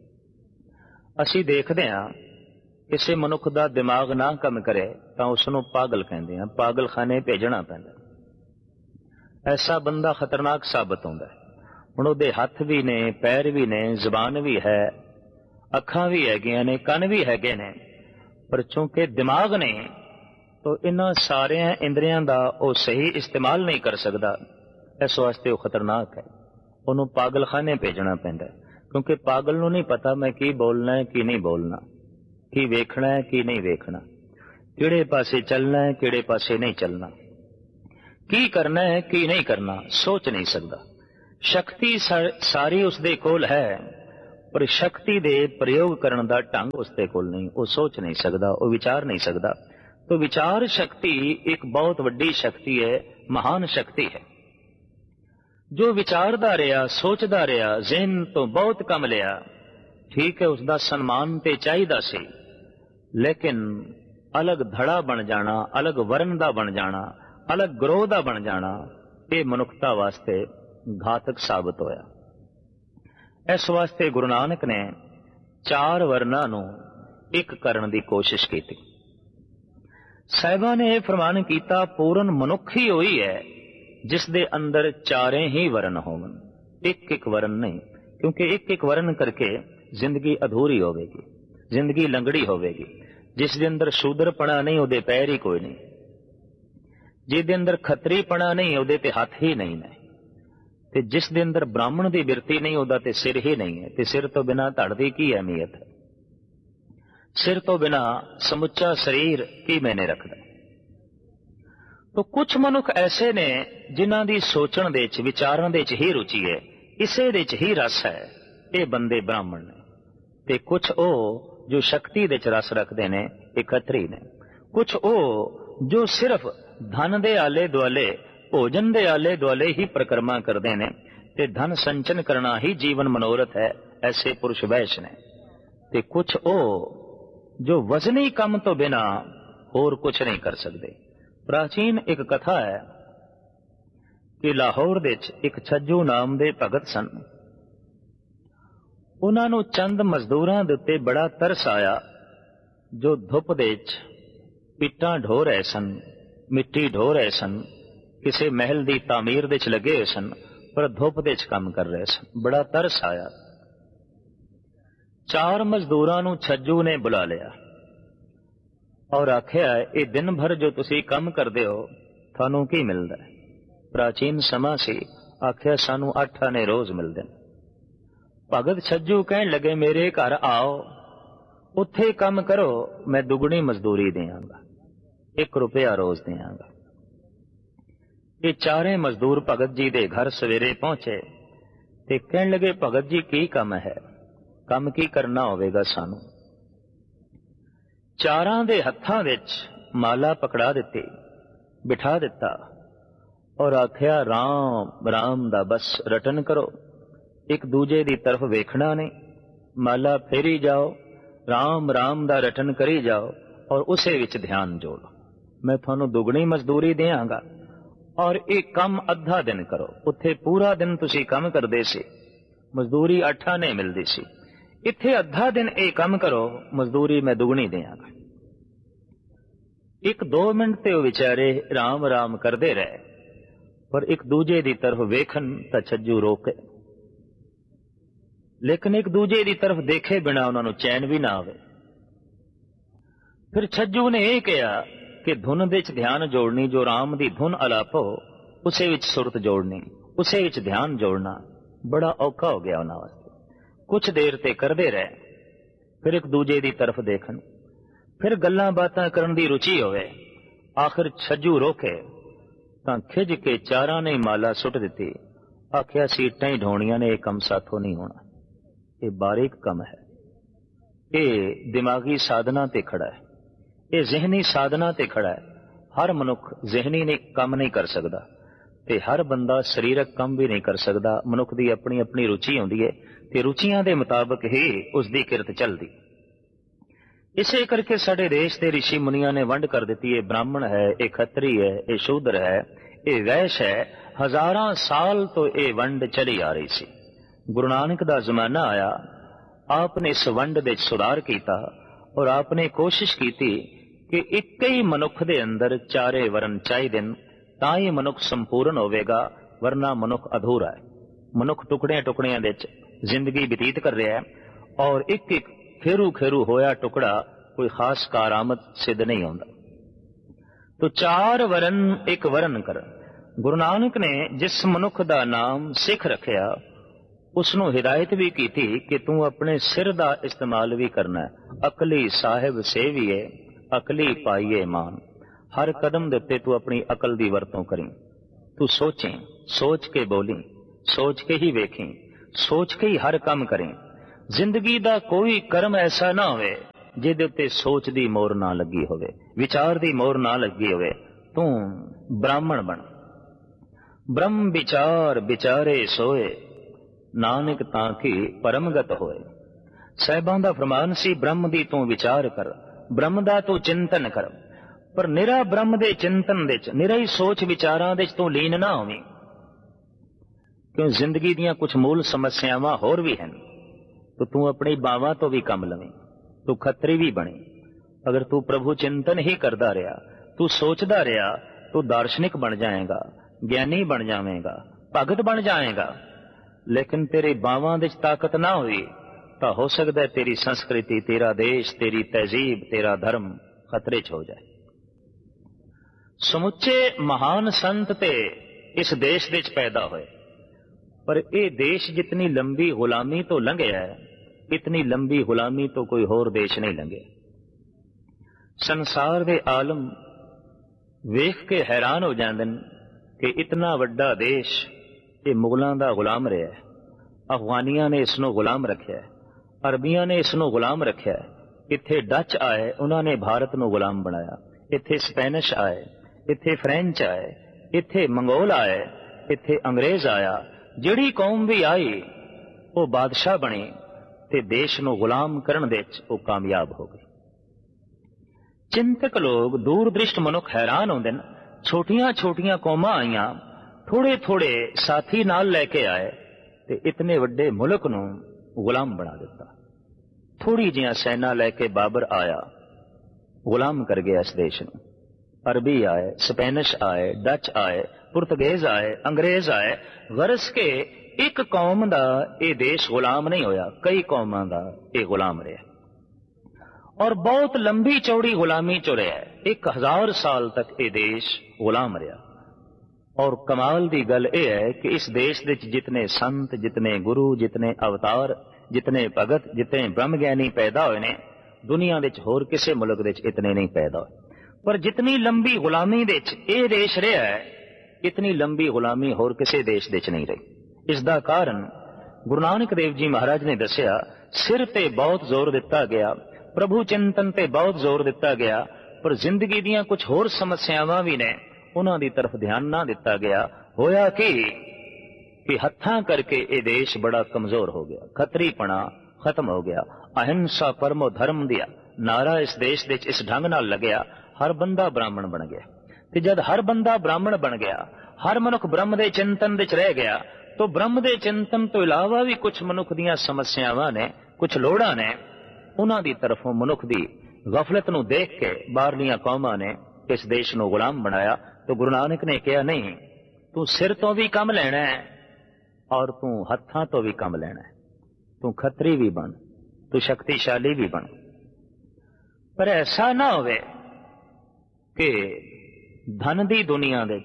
[SPEAKER 5] ਅਸੀਂ ਦੇਖਦੇ ਹਾਂ ਕਿਸੇ ਮਨੁੱਖ ਦਾ ਦਿਮਾਗ ਨਾ ਕੰਮ ਕਰੇ ਤਾਂ ਉਸ ਨੂੰ ਪਾਗਲ ਕਹਿੰਦੇ ਹਾਂ, ਪਾਗਲਖਾਨੇ ਭੇਜਣਾ ਪੈਂਦਾ। ਐਸਾ ਬੰਦਾ ਖਤਰਨਾਕ ਸਾਬਤ ਹੁੰਦਾ ਹੈ। ਹੁਣ ਉਹਦੇ ਹੱਥ ਵੀ ਨੇ, ਪੈਰ ਵੀ ਨੇ, ਜ਼ੁਬਾਨ ਵੀ ਹੈ, ਅੱਖਾਂ ਵੀ ਹੈਗੀਆਂ ਨੇ, ਕੰਨ ਵੀ ਹੈਗੇ ਨੇ, ਪਰ ਚੂੰਕਿ ਦਿਮਾਗ ਨੇ ਤਾਂ ਇਹਨਾਂ ਸਾਰਿਆਂ ਇੰਦਰੀਆਂ ਦਾ ਉਹ ਸਹੀ ਇਸਤੇਮਾਲ ਨਹੀਂ ਕਰ ਸਕਦਾ। ਇਸ ਵਾਸਤੇ ਉਹ ਖਤਰਨਾਕ ਹੈ। ਉਹਨੂੰ ਪਾਗਲਖਾਨੇ ਭੇਜਣਾ ਪੈਂਦਾ, ਕਿਉਂਕਿ ਪਾਗਲ ਨੂੰ ਨਹੀਂ ਪਤਾ ਮੈਂ ਕੀ ਬੋਲਣਾ ਹੈ ਕੀ ਨਹੀਂ ਬੋਲਣਾ, ਕੀ ਵੇਖਣਾ ਹੈ ਕੀ ਨਹੀਂ ਵੇਖਣਾ। ਕਿਹੜੇ ਪਾਸੇ ਚੱਲਣਾ ਹੈ, ਕਿਹੜੇ ਪਾਸੇ ਨਹੀਂ ਚੱਲਣਾ, ਕੀ ਕਰਨਾ ਹੈ, ਕੀ ਨਹੀਂ ਕਰਨਾ, ਸੋਚ ਨਹੀਂ ਸਕਦਾ। ਸ਼ਕਤੀ ਸਾਰੀ ਉਸਦੇ ਕੋਲ ਹੈ, ਪਰ ਸ਼ਕਤੀ ਦੇ ਪ੍ਰਯੋਗ ਕਰਨ ਦਾ ਢੰਗ ਉਸਦੇ ਕੋਲ ਨਹੀਂ। ਉਹ ਸੋਚ ਨਹੀਂ ਸਕਦਾ, ਉਹ ਵਿਚਾਰ ਨਹੀਂ ਸਕਦਾ। तो विचार शक्ति एक बहुत वड्डी शक्ति है, महान शक्ति है। जो विचारदा रहा, सोचदा रहा, ज़हन तो बहुत कम लिया, ठीक है, उसका सन्मान ते चाहिदा सी, लेकिन अलग धड़ा बन जाना, अलग वर्ण दा बन जाना, अलग ग्रोह दा बन जाना, ये मनुखता वास्ते घातक साबित होया। इस वास्ते गुरु नानक ने चार वर्णां नूं एक करन दी कोशिश की। साहिबा ने यह फरमान किया, पूर्ण मनुख ही होई है जिस दे अंदर चारे ही वर्ण होवन, एक एक वर्ण नहीं, क्योंकि एक एक वर्ण करके जिंदगी अधूरी होवेगी, जिंदगी लंगड़ी होवेगी। जिस दे अंदर शूदरपना नहीं, उहदे पैर ही कोई नहीं, जिस दे अंदर खतरीपना नहीं, उहदे ते हाथ ही नहीं ने, ते जिस दे अंदर ब्राह्मण दी बिरती नहीं, उहदा ते सिर ही नहीं है। ते सिर तो बिना धड़ दी की अहमियत है, सिर तो बिना समुच्चा शरीर की मैंने रखदा। तो कुछ मनुख ऐसे ने जिन्हां दी सोचण दे च, विचारण दे च ही रुचि है, इसे दे च ही रस है, ये बंदे ब्राह्मण ने। ते कुछ ओ जो शक्ति दे च रस रखते ने, ये खतरी ने। कुछ ओ जो सिर्फ धन दे आले दुआले, भोजन दे आले दुआले ही परिक्रमा करते ने, ते धन संचन करना ही जीवन मनोरथ है, ऐसे पुरुष वैश्य ने। ते कुछ ओ जो वजनी कम तो बिना और कुछ नहीं कर सकते। प्राचीन एक कथा है कि लाहौर दे एक छज्जू नाम दे भगत सन। उन्हां नूं चंद मजदूरां दे उत्ते बड़ा तरस आया जो धुप दे इट्टां ढो रहे सन, मिट्टी ढो रहे सन, किसी महल की तामीर दे लगे हुए सन, पर धुप दे काम कर रहे सन। बड़ा तरस आया, चार मजदूरां नूं छज्जू ने बुला लिया और आख्या, ये दिन भर जो तुसी काम करदे हो, थानू की मिलदा है? प्राचीन समा सी, आख्या सानू अठ आने रोज मिलदे। भगत छज्जू कहन लगे, मेरे घर आओ, उत्थे काम करो, मैं दुगनी मजदूरी देंगा, एक रुपया रोज देंगा। ये चारे मजदूर भगत जी दे घर सवेरे पहुंचे ते कहन लगे, भगत जी की काम है, काम की करना होवेगा सानू। चारां दे हत्थां विच माला पकड़ा दिती, बिठा दिता और आख्या, राम राम दा बस रटन करो, एक दूजे दी तरफ वेखना नहीं, माला फेरी जाओ, राम राम दा रटन करी जाओ और उसे विच ध्यान जोड़ो। मैं थानू दुगनी मजदूरी देंगा और एक काम अद्धा दिन करो। उत्थे पूरा दिन तुसी काम करदे सी, मजदूरी अठ आने मिलदी सी, इत्थे अद्धा दिन एक काम करो, मजदूरी मैं दुगनी देंगा। एक दो मिनट ते विचारे राम राम करते रहे, पर एक दूजे की तरफ वेखन तां छज्जू रोके, लेकिन एक दूजे की तरफ देखे बिना उन्होंने चैन भी ना आवे। फिर छज्जू ने यह कहा कि धुन दे च ध्यान जोड़नी, जो राम की धुन अलापो उसे विच सुरत जोड़नी, उसे विच ध्यान जोड़ना बड़ा औखा हो गया उन्होंने वास्ते। कुछ देर ते करते रहे, फिर एक दूजे की तरफ देखन, फिर गल्लां बातां करन दी रुचि होवे। आखिर छज्जू रोके तां खिज के चारां ने माला सुट दिती, आख्या, सीटां ही ढोणियां ने, यह कम साथों नहीं होना, ये बारीक कम है, ये दिमागी साधना ते खड़ा है, ये जहनी साधना ते खड़ा है। हर मनुख जहनी ने काम नहीं कर सकता, ते हर बंदा शरीरक काम भी नहीं कर सकता। मनुख की अपनी अपनी रुचि होंदी है, ते रुचियां दे मुताबिक ही उसकी किरत चलती। इसे करके साडे देश के ऋषि मुनिया ने वंड कर दी है, ब्राह्मण है, ये खत्री है, ये शूद्र है, ये वैश्य है। हजारां साल तो ये वंड चली आ रही सी। गुरु नानक दा जमाना आया, आपने इस वंड दे सुधार किया और आपने कोशिश की कि एक ही मनुख दे अंदर चारे वर्ण चाहिए, तां ही मनुख संपूर्ण होवेगा, वरना मनुख अधूरा है। मनुख टुकड़ियां टुकड़ियां दे जिंदगी व्यतीत कर रहा है और एक एक खेरू खेरू होया टुकड़ा कोई खास कारामद सिद्ध नहीं होता। तो चार वर्ण एक वर्ण कर। गुरु नानक ने जिस मनुख का नाम सिख रखिया, उसनू हिदायत भी की थी कि तू अपने सिर का इस्तेमाल भी करना है। अकली साहिब सेविए ਅਕਲੀ ਪਾਈਏ ਮਾਨ। ਹਰ ਕਦਮ ਦੇ ਉੱਤੇ ਤੂੰ ਆਪਣੀ ਅਕਲ ਦੀ ਵਰਤੋਂ ਕਰੀਂ। ਤੂੰ ਸੋਚੇਂ, ਸੋਚ ਕੇ ਬੋਲੀ, ਸੋਚ ਕੇ ਹੀ ਵੇਖੀਂ, ਸੋਚ ਕੇ ਹੀ ਹਰ ਕੰਮ ਕਰੀਂ। ਜ਼ਿੰਦਗੀ ਦਾ ਕੋਈ ਕਰਮ ਐਸਾ ਨਾ ਹੋਵੇ ਜਿਹਦੇ ਉੱਤੇ ਸੋਚ ਦੀ ਮੋਹਰ ਨਾ ਲੱਗੀ ਹੋਵੇ, ਵਿਚਾਰ ਦੀ ਮੋਹਰ ਨਾ ਲੱਗੀ ਹੋਵੇ। ਤੂੰ ਬ੍ਰਾਹਮਣ ਬਣ। ਬ੍ਰਹਮ ਵਿਚਾਰ ਵਿਚਾਰੇ ਸੋਏ, ਨਾਨਕ ਤਾਂ ਕਿ ਪਰਮਗਤ ਹੋਏ। ਸਾਹਿਬਾਂ ਦਾ ਫਰਮਾਨ ਸੀ, ਬ੍ਰਹਮ ਦੀ ਤੂੰ ਵਿਚਾਰ ਕਰ, ਬ੍ਰਹਮ ਦਾ ਤੂੰ ਚਿੰਤਨ ਕਰ, ਪਰ ਨਿਰਾ ਬ੍ਰਹਮ ਦੇ ਚਿੰਤਨ ਦੇ ਚ, ਨਿਰਾ ਹੀ ਸੋਚ ਵਿਚਾਰਾਂ ਦੇ ਚ ਤੂੰ ਲੀਨ ਨਾ ਹੋਵੀਂ। ਕਿਉਂ ਜ਼ਿੰਦਗੀ ਦੀਆਂ ਕੁਝ ਮੂਲ ਸਮੱਸਿਆਵਾਂ ਹੋਰ ਵੀ ਹਨ। तो तू अपनी बावां तो भी कम लवें, तू खतरी भी बने। अगर तू प्रभु चिंतन ही करता रहा, तू सोचता रहा, तू दार्शनिक बन जाएगा, ज्ञानी बन जाएगा, भगत बन जाएगा। लेकिन तेरी बावां दे ताकत ना हुई तो हो सकता है तेरी संस्कृति, तेरा देश, तेरी तहजीब, तेरा धर्म खतरे च हो जाए। समुचे महान संत ते इस देश दे च पैदा होए, पर यह देश जितनी लंबी गुलामी तो लंघिया है, इतनी लंबी गुलामी तो कोई होर देश नहीं लंघे। संसार दे आलम वेख के हैरान हो जाते कि इतना वड्डा देश ये मुगलों का गुलाम रहा है। अफगानिया ने इसनों गुलाम रखा है, अरबिया ने इसनों गुलाम रखा है। इत्थे डच आए, उन्होंने भारत नूं गुलाम बनाया। इत्थे स्पैनिश आए, इत्थे फ्रेंच आए, इत्थे मंगोल आए, इत्थे अंग्रेज आया। जिहड़ी कौम भी आई वो बादशाह बनी ते देश नूं गुलाम करन दे विच वो कामयाब हो गई। चिंतक लोग, दूरदृष्ट मनुख हैरान होंदे न। छोटियां छोटियां कौमां आईयां, थोड़े थोड़े साथी नाल लैके आए ते इतने वड्डे मुल्क नूं गुलाम बना दिता। थोड़ी जिहां सैना लैके बाबर आया, गुलाम कर गया इस देश नूं। अरबी आए, स्पेनिश आए, डच आए, पुर्तगेज आए, अंग्रेज आए। गरज के एक कौम दा ये देश गुलाम नहीं होया, कई कौमां दा ये गुलाम रहा और बहुत लंबी चौड़ी गुलामी चो रहा है। एक हजार साल तक ये देश गुलाम रहा। और कमाल दी गल यह है कि इस देश दे जितने संत, जितने गुरु, जितने अवतार, जितने भगत, जितने ब्रह्मज्ञानी पैदा हुए ने, दुनिया दे होर किसी मुल्क दे इतने नहीं पैदा हुए। पर जितनी लंबी गुलामी दे ये देश रहा है, इतनी लंबी गुलामी होर किसी देश दे नहीं रही। इसका कारण गुरु नानक देव जी महाराज ने दसिया, सिर ते बहुत जोर दिता गया, प्रभु चिंतन ते बहुत जोर दिता गया, पर जिंदगी दियां कुछ होर समस्यावां भी ने, उन्हां दी तरफ ध्यान ना दिता गया। होया कि कि हत्थां करके ये देश बड़ा कमजोर हो गया, खतरीपना खत्म हो गया। अहिंसा परमो धर्म दिया नारा इस देश दे इस ढंग नाल लगया, हर बंदा ब्राह्मण बन गया। ते जद हर बंदा ब्राह्मण बन गया, हर मनुख ब्रह्म दे चिंतन विच रह गया, तो ब्रह्म दे चिंतन तो इलावा भी कुछ मनुख दियां समस्यावां ने, कुछ लोड़ां ने, उन्हां दी तरफों मनुख दी गफलत नूं देख के बाहरलियां कौमां ने इस देश नूं गुलाम बनाया। तो गुरु नानक ने कहा, नहीं, तू सिर तो भी कम लेना है और तू हत्थां तो भी कम लेना है। तू खतरी भी बन, तू शक्तिशाली भी बन, पर ऐसा ना होवे कि धन दी दुनिया दे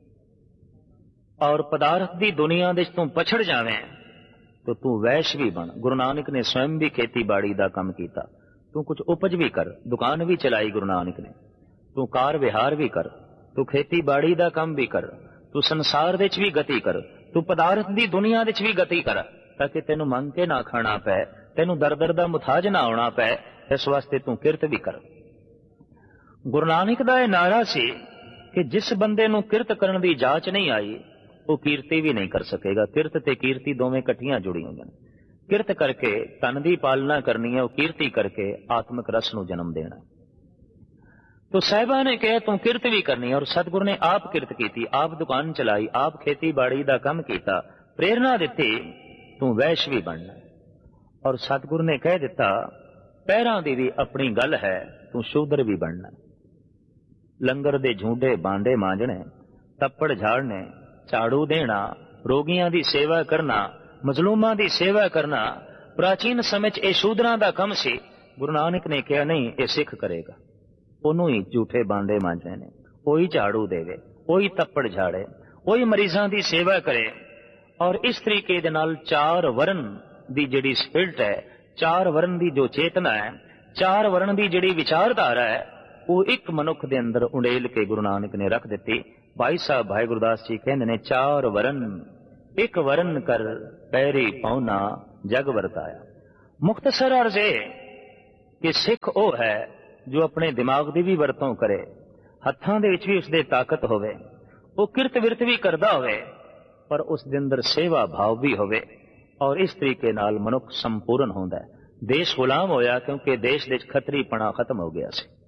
[SPEAKER 5] और पदार्थ दी दुनिया दे तू पछड़ जावे तो तू वैश्य भी बन। गुरु नानक ने स्वयं भी खेती बाड़ी का काम किया। तू कुछ उपज भी कर, दुकान भी चलाई गुरु नानक ने। तू कार विहार भी कर, तू खेती बाड़ी का काम भी कर, तू संसार दे भी गति कर, तू पदार्थ दी दुनिया दे भी गति कर, ताकि तेनू मंग के ना खाना पै, तेनू दर दर दा मुथाज ना होना पै। इस वास्ते तू किरत भी कर। गुरु नानक दा यह नारा सी कि जिस बंदे नू किरत करन दी जांच नहीं आई, वो कीर्ति भी नहीं कर सकेगा। किरत ते कीर्ति दोवें इकट्ठियां जुड़ी हुई हैं। किरत करके तन दी पालना करनी है, वो कीर्ति करके आत्मिक रस नू जन्म देना। तो साहिबा ने कहा, तू किरत भी करनी है। और सतगुरु ने आप किरत की, आप दुकान चलाई, आप खेती बाड़ी का काम किया, प्रेरणा दी, तू वैश्य भी बनना। और सतगुरु ने कह दिता, पैरां दी भी अपनी गल है, तू शूद्र भी बनना। लंगर दे झूठे बांडे मांजने, तप्पड़ झाड़ने, झाड़ू देना, रोगियां दी सेवा करना, मजलूमां दी सेवा करना, प्राचीन समय च शूद्रां दा काम सी। गुरु नानक ने कहा, नहीं, ये सिख करेगा। ओनू ही झूठे बांडे मांजने ने, वही झाड़ू देवे, वही तप्पड़ झाड़े, वही मरीजां दी सेवा करे। और इस तरीके दे नाल चार वर्ण दी जिहड़ी स्पिरिट है, चार वर्ण दी जो चेतना है, चार वर्ण दी जिहड़ी विचारधारा है, ਉਹ ਇੱਕ ਮਨੁੱਖ ਦੇ ਅੰਦਰ ਉੰਡੇਲ ਕੇ ਗੁਰੂ ਨਾਨਕ ਨੇ ਰੱਖ ਦਿੱਤੀ। ਭਾਈ ਸਾਹਿਬ ਭਾਈ ਗੁਰਦਾਸ ਜੀ ਕਹਿੰਦੇ ਨੇ, ਚਾਰ ਵਰਨ ਇੱਕ ਵਰਨ ਕਰ ਪੈਰੀ ਪਾਉਣਾ ਜਗ ਵਰਤਾਇਆ। ਮੁਖਤਸਰ ਅਰਜ਼ ਇਹ ਕਿ ਸਿੱਖ ਉਹ ਹੈ ਜੋ ਆਪਣੇ ਦਿਮਾਗ ਦੀ ਵੀ ਵਰਤੋਂ ਕਰੇ, ਹੱਥਾਂ ਦੇ ਵਿੱਚ ਵੀ ਉਸਦੇ ਤਾਕਤ ਹੋਵੇ, ਉਹ ਕਿਰਤ ਵਿਰਤ ਵੀ ਕਰਦਾ ਹੋਵੇ, ਪਰ ਉਸ ਦੇ ਅੰਦਰ ਸੇਵਾ ਭਾਵ ਵੀ ਹੋਵੇ, ਔਰ ਇਸ ਤਰੀਕੇ ਨਾਲ ਮਨੁੱਖ ਸੰਪੂਰਨ ਹੁੰਦਾ ਹੈ। ਦੇਸ਼ ਗੁਲਾਮ ਹੋਇਆ ਕਿਉਂਕਿ ਦੇਸ਼ ਦੇ ਵਿੱਚ ਖੱਤਰੀਪਣਾ ਖਤਮ ਹੋ ਗਿਆ ਸੀ।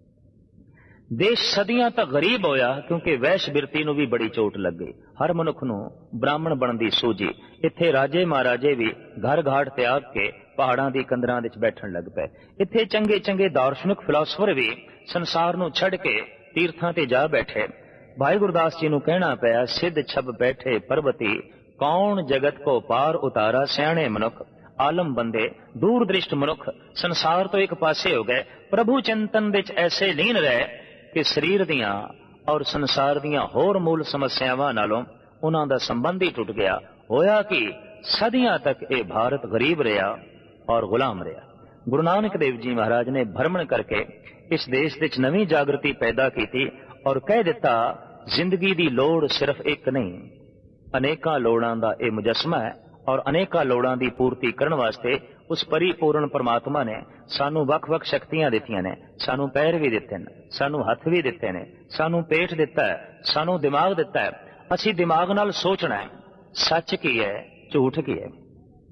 [SPEAKER 5] ਦੇਸ਼ ਸਦੀਆਂ ਤੱਕ ਗਰੀਬ ਹੋਇਆ ਕਿਉਂਕਿ ਵੈਸ਼ ਬਿਰਤੀ ਨੂੰ ਵੀ ਬੜੀ ਚੋਟ ਲੱਗ ਗਈ। ਹਰ ਮਨੁੱਖ ਨੂੰ ਬ੍ਰਾਹਮਣ ਬਣਨ ਦੀ ਸੂਝੀ। ਇੱਥੇ ਰਾਜੇ ਮਹਾਰਾਜੇ ਵੀ ਘਰ ਘਾਟ ਤਿਆਗ ਕੇ ਪਹਾੜਾਂ ਦੀ ਕੰਦਰਾਂ ਵਿੱਚ ਬੈਠਣ ਲੱਗ ਪਏ। ਇੱਥੇ ਚੰਗੇ ਚੰਗੇ ਦਾਰਸ਼ਨਿਕ ਫਿਲਾਸਫਰ ਵੀ ਸੰਸਾਰ ਨੂੰ ਛੱਡ ਕੇ ਤੀਰਥਾਂ ਤੇ ਜਾ ਬੈਠੇ। ਭਾਈ ਗੁਰਦਾਸ ਜੀ ਨੂੰ ਕਹਿਣਾ ਪਿਆ, ਸਿੱਧ ਛਬ ਬੈਠੇ ਪਰਬਤੀ, ਕੌਣ ਜਗਤ ਕੋ ਪਾਰ ਉਤਾਰਾ। ਸਿਆਣੇ ਮਨੁੱਖ, ਆਲਮ ਬੰਦੇ, ਦੂਰ ਦ੍ਰਿਸ਼ਟ ਮਨੁੱਖ ਸੰਸਾਰ ਤੋਂ ਇੱਕ ਪਾਸੇ ਹੋ ਗਏ, ਪ੍ਰਭੂ ਚਿੰਤਨ ਵਿੱਚ ਐਸੇ ਲੀਨ ਰਹੇ ਕਿ ਸਰੀਰ ਦੀਆਂ ਔਰ ਸੰਸਾਰ ਦੀਆਂ ਹੋਰ ਮੂਲ ਸਮੱਸਿਆਵਾਂ ਨਾਲੋਂ ਉਹਨਾਂ ਦਾ ਸੰਬੰਧ ਹੀ ਟੁੱਟ ਗਿਆ। ਹੋਇਆ ਕਿ ਸਦੀਆਂ ਤੱਕ ਇਹ ਭਾਰਤ ਗਰੀਬ ਰਿਹਾ ਔਰ ਗੁਲਾਮ ਰਿਹਾ। ਗੁਰੂ ਨਾਨਕ ਦੇਵ ਜੀ ਮਹਾਰਾਜ ਨੇ ਭਰਮਣ ਕਰਕੇ ਇਸ ਦੇਸ਼ ਵਿੱਚ ਨਵੀਂ ਜਾਗਰਤੀ ਪੈਦਾ ਕੀਤੀ ਔਰ ਕਹਿ ਦਿੱਤਾ, ਜ਼ਿੰਦਗੀ ਦੀ ਲੋੜ ਸਿਰਫ ਇੱਕ ਨਹੀਂ, ਅਨੇਕਾਂ ਲੋੜਾਂ ਦਾ ਇਹ ਮੁਜੱਸਮਾ ਹੈ, ਔਰ ਅਨੇਕਾਂ ਲੋੜਾਂ ਦੀ ਪੂਰਤੀ ਕਰਨ ਵਾਸਤੇ ਉਸ ਪਰਿਪੂਰਨ ਪਰਮਾਤਮਾ ਨੇ ਸਾਨੂੰ ਵੱਖ-ਵੱਖ ਸ਼ਕਤੀਆਂ ਦਿੱਤੀਆਂ ਨੇ। ਸਾਨੂੰ ਪੈਰ ਵੀ ਦਿੱਤੇ ਨੇ, ਸਾਨੂੰ ਹੱਥ ਵੀ ਦਿੱਤੇ ਨੇ, ਸਾਨੂੰ ਪੇਟ ਦਿੱਤਾ ਹੈ, ਸਾਨੂੰ ਦਿਮਾਗ ਦਿੱਤਾ ਹੈ। ਅਸੀਂ ਦਿਮਾਗ ਨਾਲ ਸੋਚਣਾ ਹੈ, ਸੱਚ ਕੀ ਹੈ, ਝੂਠ ਕੀ ਹੈ।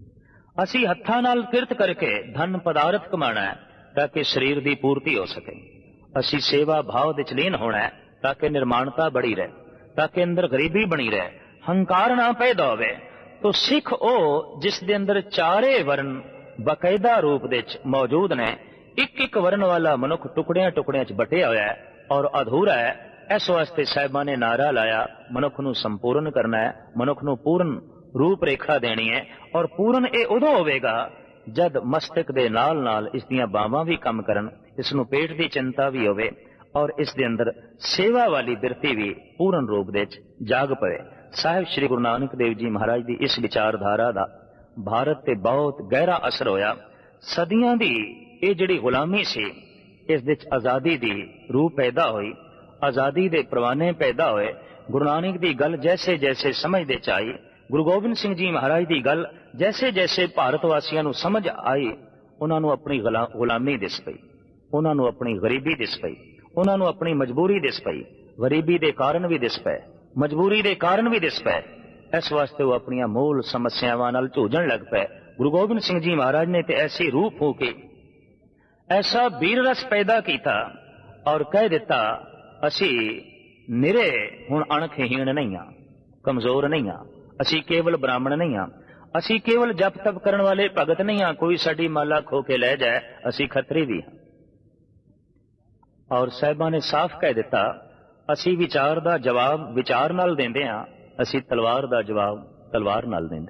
[SPEAKER 5] ਅਸੀਂ ਹੱਥਾਂ ਨਾਲ ਕਿਰਤ ਕਰਕੇ ਧਨ ਪਦਾਰਥ ਕਮਾਣਾ ਹੈ ਤਾਂ ਕਿ ਸਰੀਰ ਦੀ ਪੂਰਤੀ ਹੋ ਸਕੇ। ਅਸੀਂ ਸੇਵਾ ਭਾਵ ਵਿੱਚ ਲੀਨ ਹੋਣਾ ਹੈ ਤਾਂ ਕਿ ਨਿਰਮਾਣਤਾ ਬੜੀ ਰਹੇ, ਤਾਂ ਕਿ ਅੰਦਰ ਗਰੀਬੀ ਬਣੀ ਰਹੇ, ਹੰਕਾਰ ਨਾ ਪੈਦਾ ਹੋਵੇ। ਤੋ ਸਿੱਖ ਉਹ ਜਿਸ ਦੇ ਅੰਦਰ ਚਾਰੇ ਵਰਨ ਬਕਾਇਦਾ ਰੂਪ ਵਿੱਚ ਮੌਜੂਦ ਨੇ। ਇੱਕ ਇੱਕ ਵਰਨ ਵਾਲਾ ਮਨੁੱਖ ਟੁਕੜਿਆਂ ਟੁਕੜਿਆਂ 'ਚ ਬਟਿਆ ਹੋਇਆ ਹੈ ਔਰ ਅਧੂਰਾ ਹੈ। ਇਸ ਵਾਸਤੇ ਸਾਹਿਬਾਂ ਨੇ ਨਾਰਾ ਲਾਇਆ, ਮਨੁੱਖ ਨੂੰ ਸੰਪੂਰਨ ਕਰਨਾ ਹੈ, ਮਨੁੱਖ ਨੂੰ ਪੂਰਨ ਰੂਪ ਰੇਖਾ ਦੇਣੀ ਹੈ। ਔਰ ਪੂਰਨ ਇਹ ਉਦੋਂ ਹੋਵੇਗਾ ਜਦ ਮਸਤਕ ਦੇ ਨਾਲ ਨਾਲ ਇਸ ਦੀਆਂ ਬਾਹਾਂ ਵੀ ਕੰਮ ਕਰਨ, ਇਸ ਨੂੰ ਪੇਟ ਦੀ ਚਿੰਤਾ ਵੀ ਹੋਵੇ ਔਰ ਇਸ ਦੇ ਅੰਦਰ ਸੇਵਾ ਵਾਲੀ ਬਿਰਤੀ ਵੀ ਪੂਰਨ ਰੂਪ ਦੇ ਵਿੱਚ ਜਾਗ ਪਵੇ। ਸਾਹਿਬ ਸ਼੍ਰੀ ਗੁਰੂ ਨਾਨਕ ਦੇਵ ਜੀ ਮਹਾਰਾਜ ਦੀ ਇਸ ਵਿਚਾਰਧਾਰਾ ਦਾ ਭਾਰਤ ਤੇ ਬਹੁਤ ਗਹਿਰਾ ਅਸਰ ਹੋਇਆ। ਸਦੀਆਂ ਦੀ ਇਹ ਜਿਹੜੀ ਗੁਲਾਮੀ ਸੀ, ਇਸ ਵਿੱਚ ਆਜ਼ਾਦੀ ਦੀ ਰੂਹ ਪੈਦਾ ਹੋਈ, ਆਜ਼ਾਦੀ ਦੇ ਪ੍ਰਵਾਨੇ ਪੈਦਾ ਹੋਏ। ਗੁਰੂ ਨਾਨਕ ਦੀ ਗੱਲ ਜੈਸੇ ਜੈਸੇ ਸਮਝ ਦੇ ਚ ਆਈ, ਗੁਰੂ ਗੋਬਿੰਦ ਸਿੰਘ ਜੀ ਮਹਾਰਾਜ ਦੀ ਗੱਲ ਜੈਸੇ ਜੈਸੇ ਭਾਰਤ ਵਾਸੀਆਂ ਨੂੰ ਸਮਝ ਆਈ, ਉਹਨਾਂ ਨੂੰ ਆਪਣੀ ਗੁਲਾਮੀ ਦਿਸ ਪਈ, ਉਹਨਾਂ ਨੂੰ ਆਪਣੀ ਗਰੀਬੀ ਦਿਸ ਪਈ, ਉਹਨਾਂ ਨੂੰ ਆਪਣੀ ਮਜਬੂਰੀ ਦਿਸ ਪਈ। ਗਰੀਬੀ ਦੇ ਕਾਰਨ ਵੀ ਦਿਸ ਪਏ, ਮਜਬੂਰੀ ਦੇ ਕਾਰਨ ਵੀ ਦਿਸ ਪਏ। ਇਸ ਵਾਸਤੇ ਉਹ ਆਪਣੀਆਂ ਮੂਲ ਸਮੱਸਿਆਵਾਂ ਨਾਲ ਝੂਝਣ ਲੱਗ ਪਏ। ਗੁਰੂ ਗੋਬਿੰਦ ਸਿੰਘ ਜੀ ਮਹਾਰਾਜ ਨੇ ਤੇ ਐਸੀ ਰੂਹ ਫੂਕੀ, ਐਸਾ ਵੀਰ ਰਸ ਪੈਦਾ ਕੀਤਾ ਔਰ ਕਹਿ ਦਿੱਤਾ, ਅਸੀਂ ਨਿਰੇ ਹੁਣ ਅਣਖਹੀਣ ਨਹੀਂ ਹਾਂ, ਕਮਜ਼ੋਰ ਨਹੀਂ ਹਾਂ, ਅਸੀਂ ਕੇਵਲ ਬ੍ਰਾਹਮਣ ਨਹੀਂ ਹਾਂ, ਅਸੀਂ ਕੇਵਲ ਜਪ ਤਪ ਕਰਨ ਵਾਲੇ ਭਗਤ ਨਹੀਂ ਹਾਂ, ਕੋਈ ਸਾਡੀ ਮਾਲਾ ਖੋ ਕੇ ਲੈ ਜਾਏ, ਅਸੀਂ ਖੱਤਰੀ ਵੀ ਹਾਂ। ਔਰ ਸਾਹਿਬਾਂ ਨੇ ਸਾਫ਼ ਕਹਿ ਦਿੱਤਾ, ਅਸੀਂ ਵਿਚਾਰ ਦਾ ਜਵਾਬ ਵਿਚਾਰ ਨਾਲ ਦਿੰਦੇ ਹਾਂ, ਅਸੀਂ ਤਲਵਾਰ ਦਾ ਜਵਾਬ ਤਲਵਾਰ ਨਾਲ ਦਿੰਦੇ।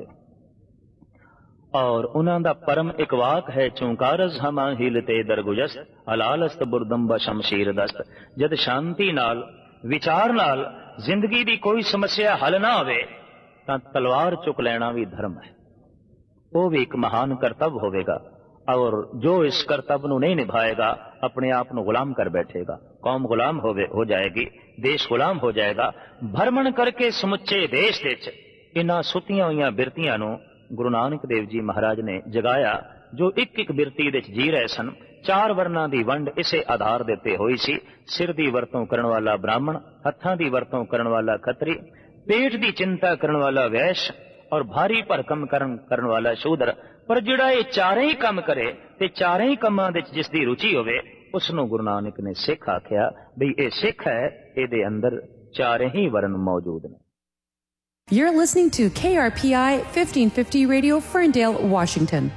[SPEAKER 5] ਔਰ ਉਹਨਾਂ ਦਾ ਪਰਮ ਇੱਕ ਵਾਕ ਹੈ, ਚੌਂਕਾਰਜ਼ ਹਮਾ ਹਿਲਤੇ ਦਰਗੁਜਸਤ ਹਲਾਲਸਤ ਬੁਰਦੰਬਾ ਸ਼ਮਸ਼ੀਰ ਦਸਤ। ਜਦ ਸ਼ਾਂਤੀ ਨਾਲ ਵਿਚਾਰ ਨਾਲ ਜ਼ਿੰਦਗੀ ਦੀ ਕੋਈ ਸਮੱਸਿਆ ਹੱਲ ਨਾ ਹੋਵੇ ਤਾਂ ਤਲਵਾਰ ਚੁੱਕ ਲੈਣਾ ਵੀ ਧਰਮ ਹੈ, ਉਹ ਵੀ ਇੱਕ ਮਹਾਨ ਕਰਤੱਵ ਹੋਵੇਗਾ। ਔਰ ਜੋ ਇਸ ਕਰਤੱਵ ਨੂੰ ਨਹੀਂ ਨਿਭਾਏਗਾ ਆਪਣੇ ਆਪ ਨੂੰ ਗੁਲਾਮ ਕਰ ਬੈਠੇਗਾ। ਕੌਮ ਗੁਲਾਮ ਹੋਵੇ ਹੋ ਜਾਏਗੀ, ਦੇਸ਼ ਗੁਲਾਮ ਹੋ ਜਾਏਗਾ। ਭਰਮਣ ਕਰਕੇ ਸਮੁੱਚੇ ਦੇਸ਼ ਵਿੱਚ ਇਹਨਾਂ ਸੁੱਤੀਆਂ ਹੋਈਆਂ ਬਿਰਤੀਆਂ ਨੂੰ ਗੁਰੂ ਨਾਨਕ ਦੇਵ ਜੀ ਮਹਾਰਾਜ ਨੇ ਜਗਾਇਆ, ਜੋ ਇੱਕ ਇੱਕ ਬਿਰਤੀ ਵਿੱਚ ਜੀ ਰਹੇ ਸਨ। ਚਾਰ ਵਰਨਾਂ ਦੀ ਵੰਡ ਇਸੇ ਆਧਾਰ ਦੇ ਉੱਤੇ ਹੋਈ ਸੀ। ਸਿਰ ਦੀ ਵਰਤੋਂ ਕਰਨ ਵਾਲਾ ਬ੍ਰਾਹਮਣ, ਹੱਥਾਂ ਦੀ ਵਰਤੋਂ ਕਰਨ ਵਾਲਾ ਖੱਤਰੀ, ਪੇਟ ਦੀ ਚਿੰਤਾ ਕਰਨ ਵਾਲਾ ਵੈਸ਼ ਔਰ ਭਾਰੀ ਭਰਕਮ ਕਰਨ ਕਰਨ ਵਾਲਾ ਸ਼ੂਦਰ। ਪਰ ਜਿਹੜਾ ਇਹ ਚਾਰੇ ਹੀ ਕੰਮ ਕਰੇ ਤੇ ਚਾਰੇ ਹੀ ਕੰਮਾਂ ਵਿੱਚ ਜਿਸ ਦੀ ਰੁਚੀ ਹੋਵੇ, ਉਸ ਨੂੰ ਗੁਰੂ ਨਾਨਕ ਨੇ ਸਿੱਖ ਆਖਿਆ। ਬਈ ਇਹ ਸਿੱਖ ਹੈ, ਇਹਦੇ ਅੰਦਰ ਚਾਰੇ ਹੀ ਵਰਨ ਮੌਜੂਦ ਨੇ।
[SPEAKER 4] You're listening to K R P I fifteen fifty Radio, Ferndale, Washington.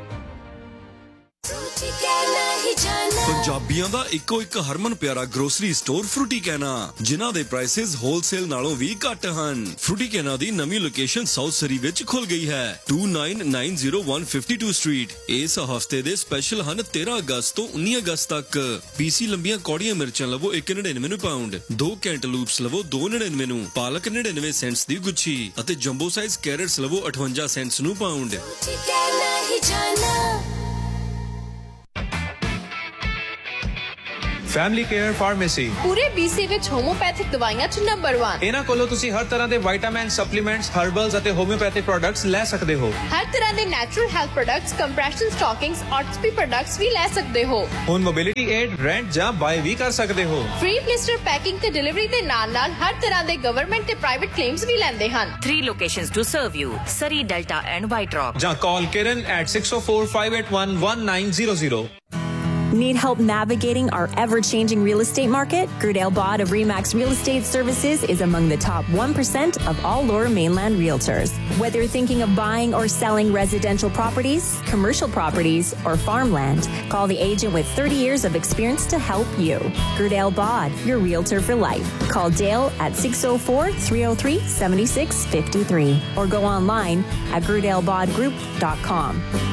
[SPEAKER 6] ਪੰਜਾਬੀਆਂ ਦਾ ਇੱਕੋ ਇੱਕ ਹਰਮਨ ਪਿਆਰਾ ਗਰੋਸਰੀ ਸਟੋਰ ਫਰੂਟੀ ਕੈਨਾ, ਜਿਨ੍ਹਾਂ ਦੇ ਪ੍ਰਾਈਸਿਸ ਹੋਲਸੇਲ ਨਾਲੋਂ ਵੀ ਘੱਟ ਹਨ। ਫਰੂਟੀ ਕੈਨਾ ਦੀ ਨਵੀਂ ਲੋਕੇਸ਼ਨ ਸਾਊਥ ਸਰੀ ਵਿੱਚ ਖੁੱਲ ਗਈ ਹੈ, two nine nine zero one five two street. ਇਸ ਹਫਤੇ ਦੇ ਸਪੈਸ਼ਲ ਹਨ ਤੇਰਾਂ ਅਗਸਤ ਤੋਂ ਉੱਨੀ ਅਗਸਤ ਤੱਕ। ਪੀਸੀ ਲੰਬੀਆਂ ਕੌੜੀਆਂ ਮਿਰਚਾਂ ਲਵੋ ਇੱਕ ਨੜਿਨਵੇਂ ਨੂੰ ਪਾਉਂਡ, ਦੋ ਕੈਂਟਲੂਪਸ ਲਵੋ ਦੋ ਨੜਿਨਵੇਂ ਨੂੰ, ਪਾਲਕ ਨੜਿਨਵੇਂ ਸੈਂਟਸ ਦੀ ਗੁੱਛੀ ਅਤੇ ਜੰਬੋ ਸਾਈਜ਼ ਕੈਰਟਸ ਲਵੋ ਅਠਵੰਜਾ ਸੈਂਟਸ ਨੂੰ ਪਾਉਂਡ।
[SPEAKER 7] ਫੈਮਿਲੀ ਕੇਅਰ ਫਾਰਮੇਸੀ
[SPEAKER 8] ਪੂਰੇ ਬੀਸੀ ਵਿੱਚ ਹੋਮੋਪੈਥਿਕ ਦਵਾਈਆਂ ਚ ਨੰਬਰ ਇੱਕ।
[SPEAKER 7] ਇਹਨਾਂ ਕੋਲੋਂ ਤੁਸੀਂ ਹਰ ਤਰ੍ਹਾਂ ਦੇ ਵਿਟਾਮਿਨ, ਸਪਲੀਮੈਂਟਸ, ਹਰਬਲਸ ਅਤੇ ਹੋਮਿਓਪੈਥਿਕ ਪ੍ਰੋਡਕਟਸ ਲੈ ਸਕਦੇ ਹੋ।
[SPEAKER 8] ਹਰ ਤਰ੍ਹਾਂ ਦੇ natural health products, compression ਸਟਾਕਿੰਗਸ, ਆਰਥੋਪੀ products ਵੀ ਲੈ ਸਕਦੇ ਹੋ।
[SPEAKER 7] ਹੁਣ ਮੋਬਿਲਿਟੀ ਏਡ, ਰੈਂਟ ਜਾਂ ਬਾਏ ਵੀ ਕਰ ਸਕਦੇ ਹੋ।
[SPEAKER 8] ਫ੍ਰੀ ਬਲਿਸਟਰ ਪੈਕਿੰਗ ਤੇ ਡਿਲੀਵਰੀ ਦੇ ਨਾਲ-ਨਾਲ ਹਰ ਤਰ੍ਹਾਂ ਦੇ ਗਵਰਨਮੈਂਟ ਤੇ ਪ੍ਰਾਈਵੇਟ ਕਲੇਮਸ ਵੀ ਲੈਂਦੇ ਹਨ।
[SPEAKER 9] Three locations to serve you: Surrey, Delta and White Rock.
[SPEAKER 7] ਜਾਂ call Kiran at six oh four, five eight one, one nine zero zero.
[SPEAKER 10] Need help navigating our ever-changing real estate market? Gerdale Bod of Remax Real Estate Services is among the top one percent of all Lower Mainland realtors. Whether you're thinking of buying or selling residential properties, commercial properties, or farmland, call the agent with thirty years of experience to help you. Gerdale Bod, your realtor for life. Call Dale at six oh four, three oh three, seven six five three or go online at gerdale bod group dot com.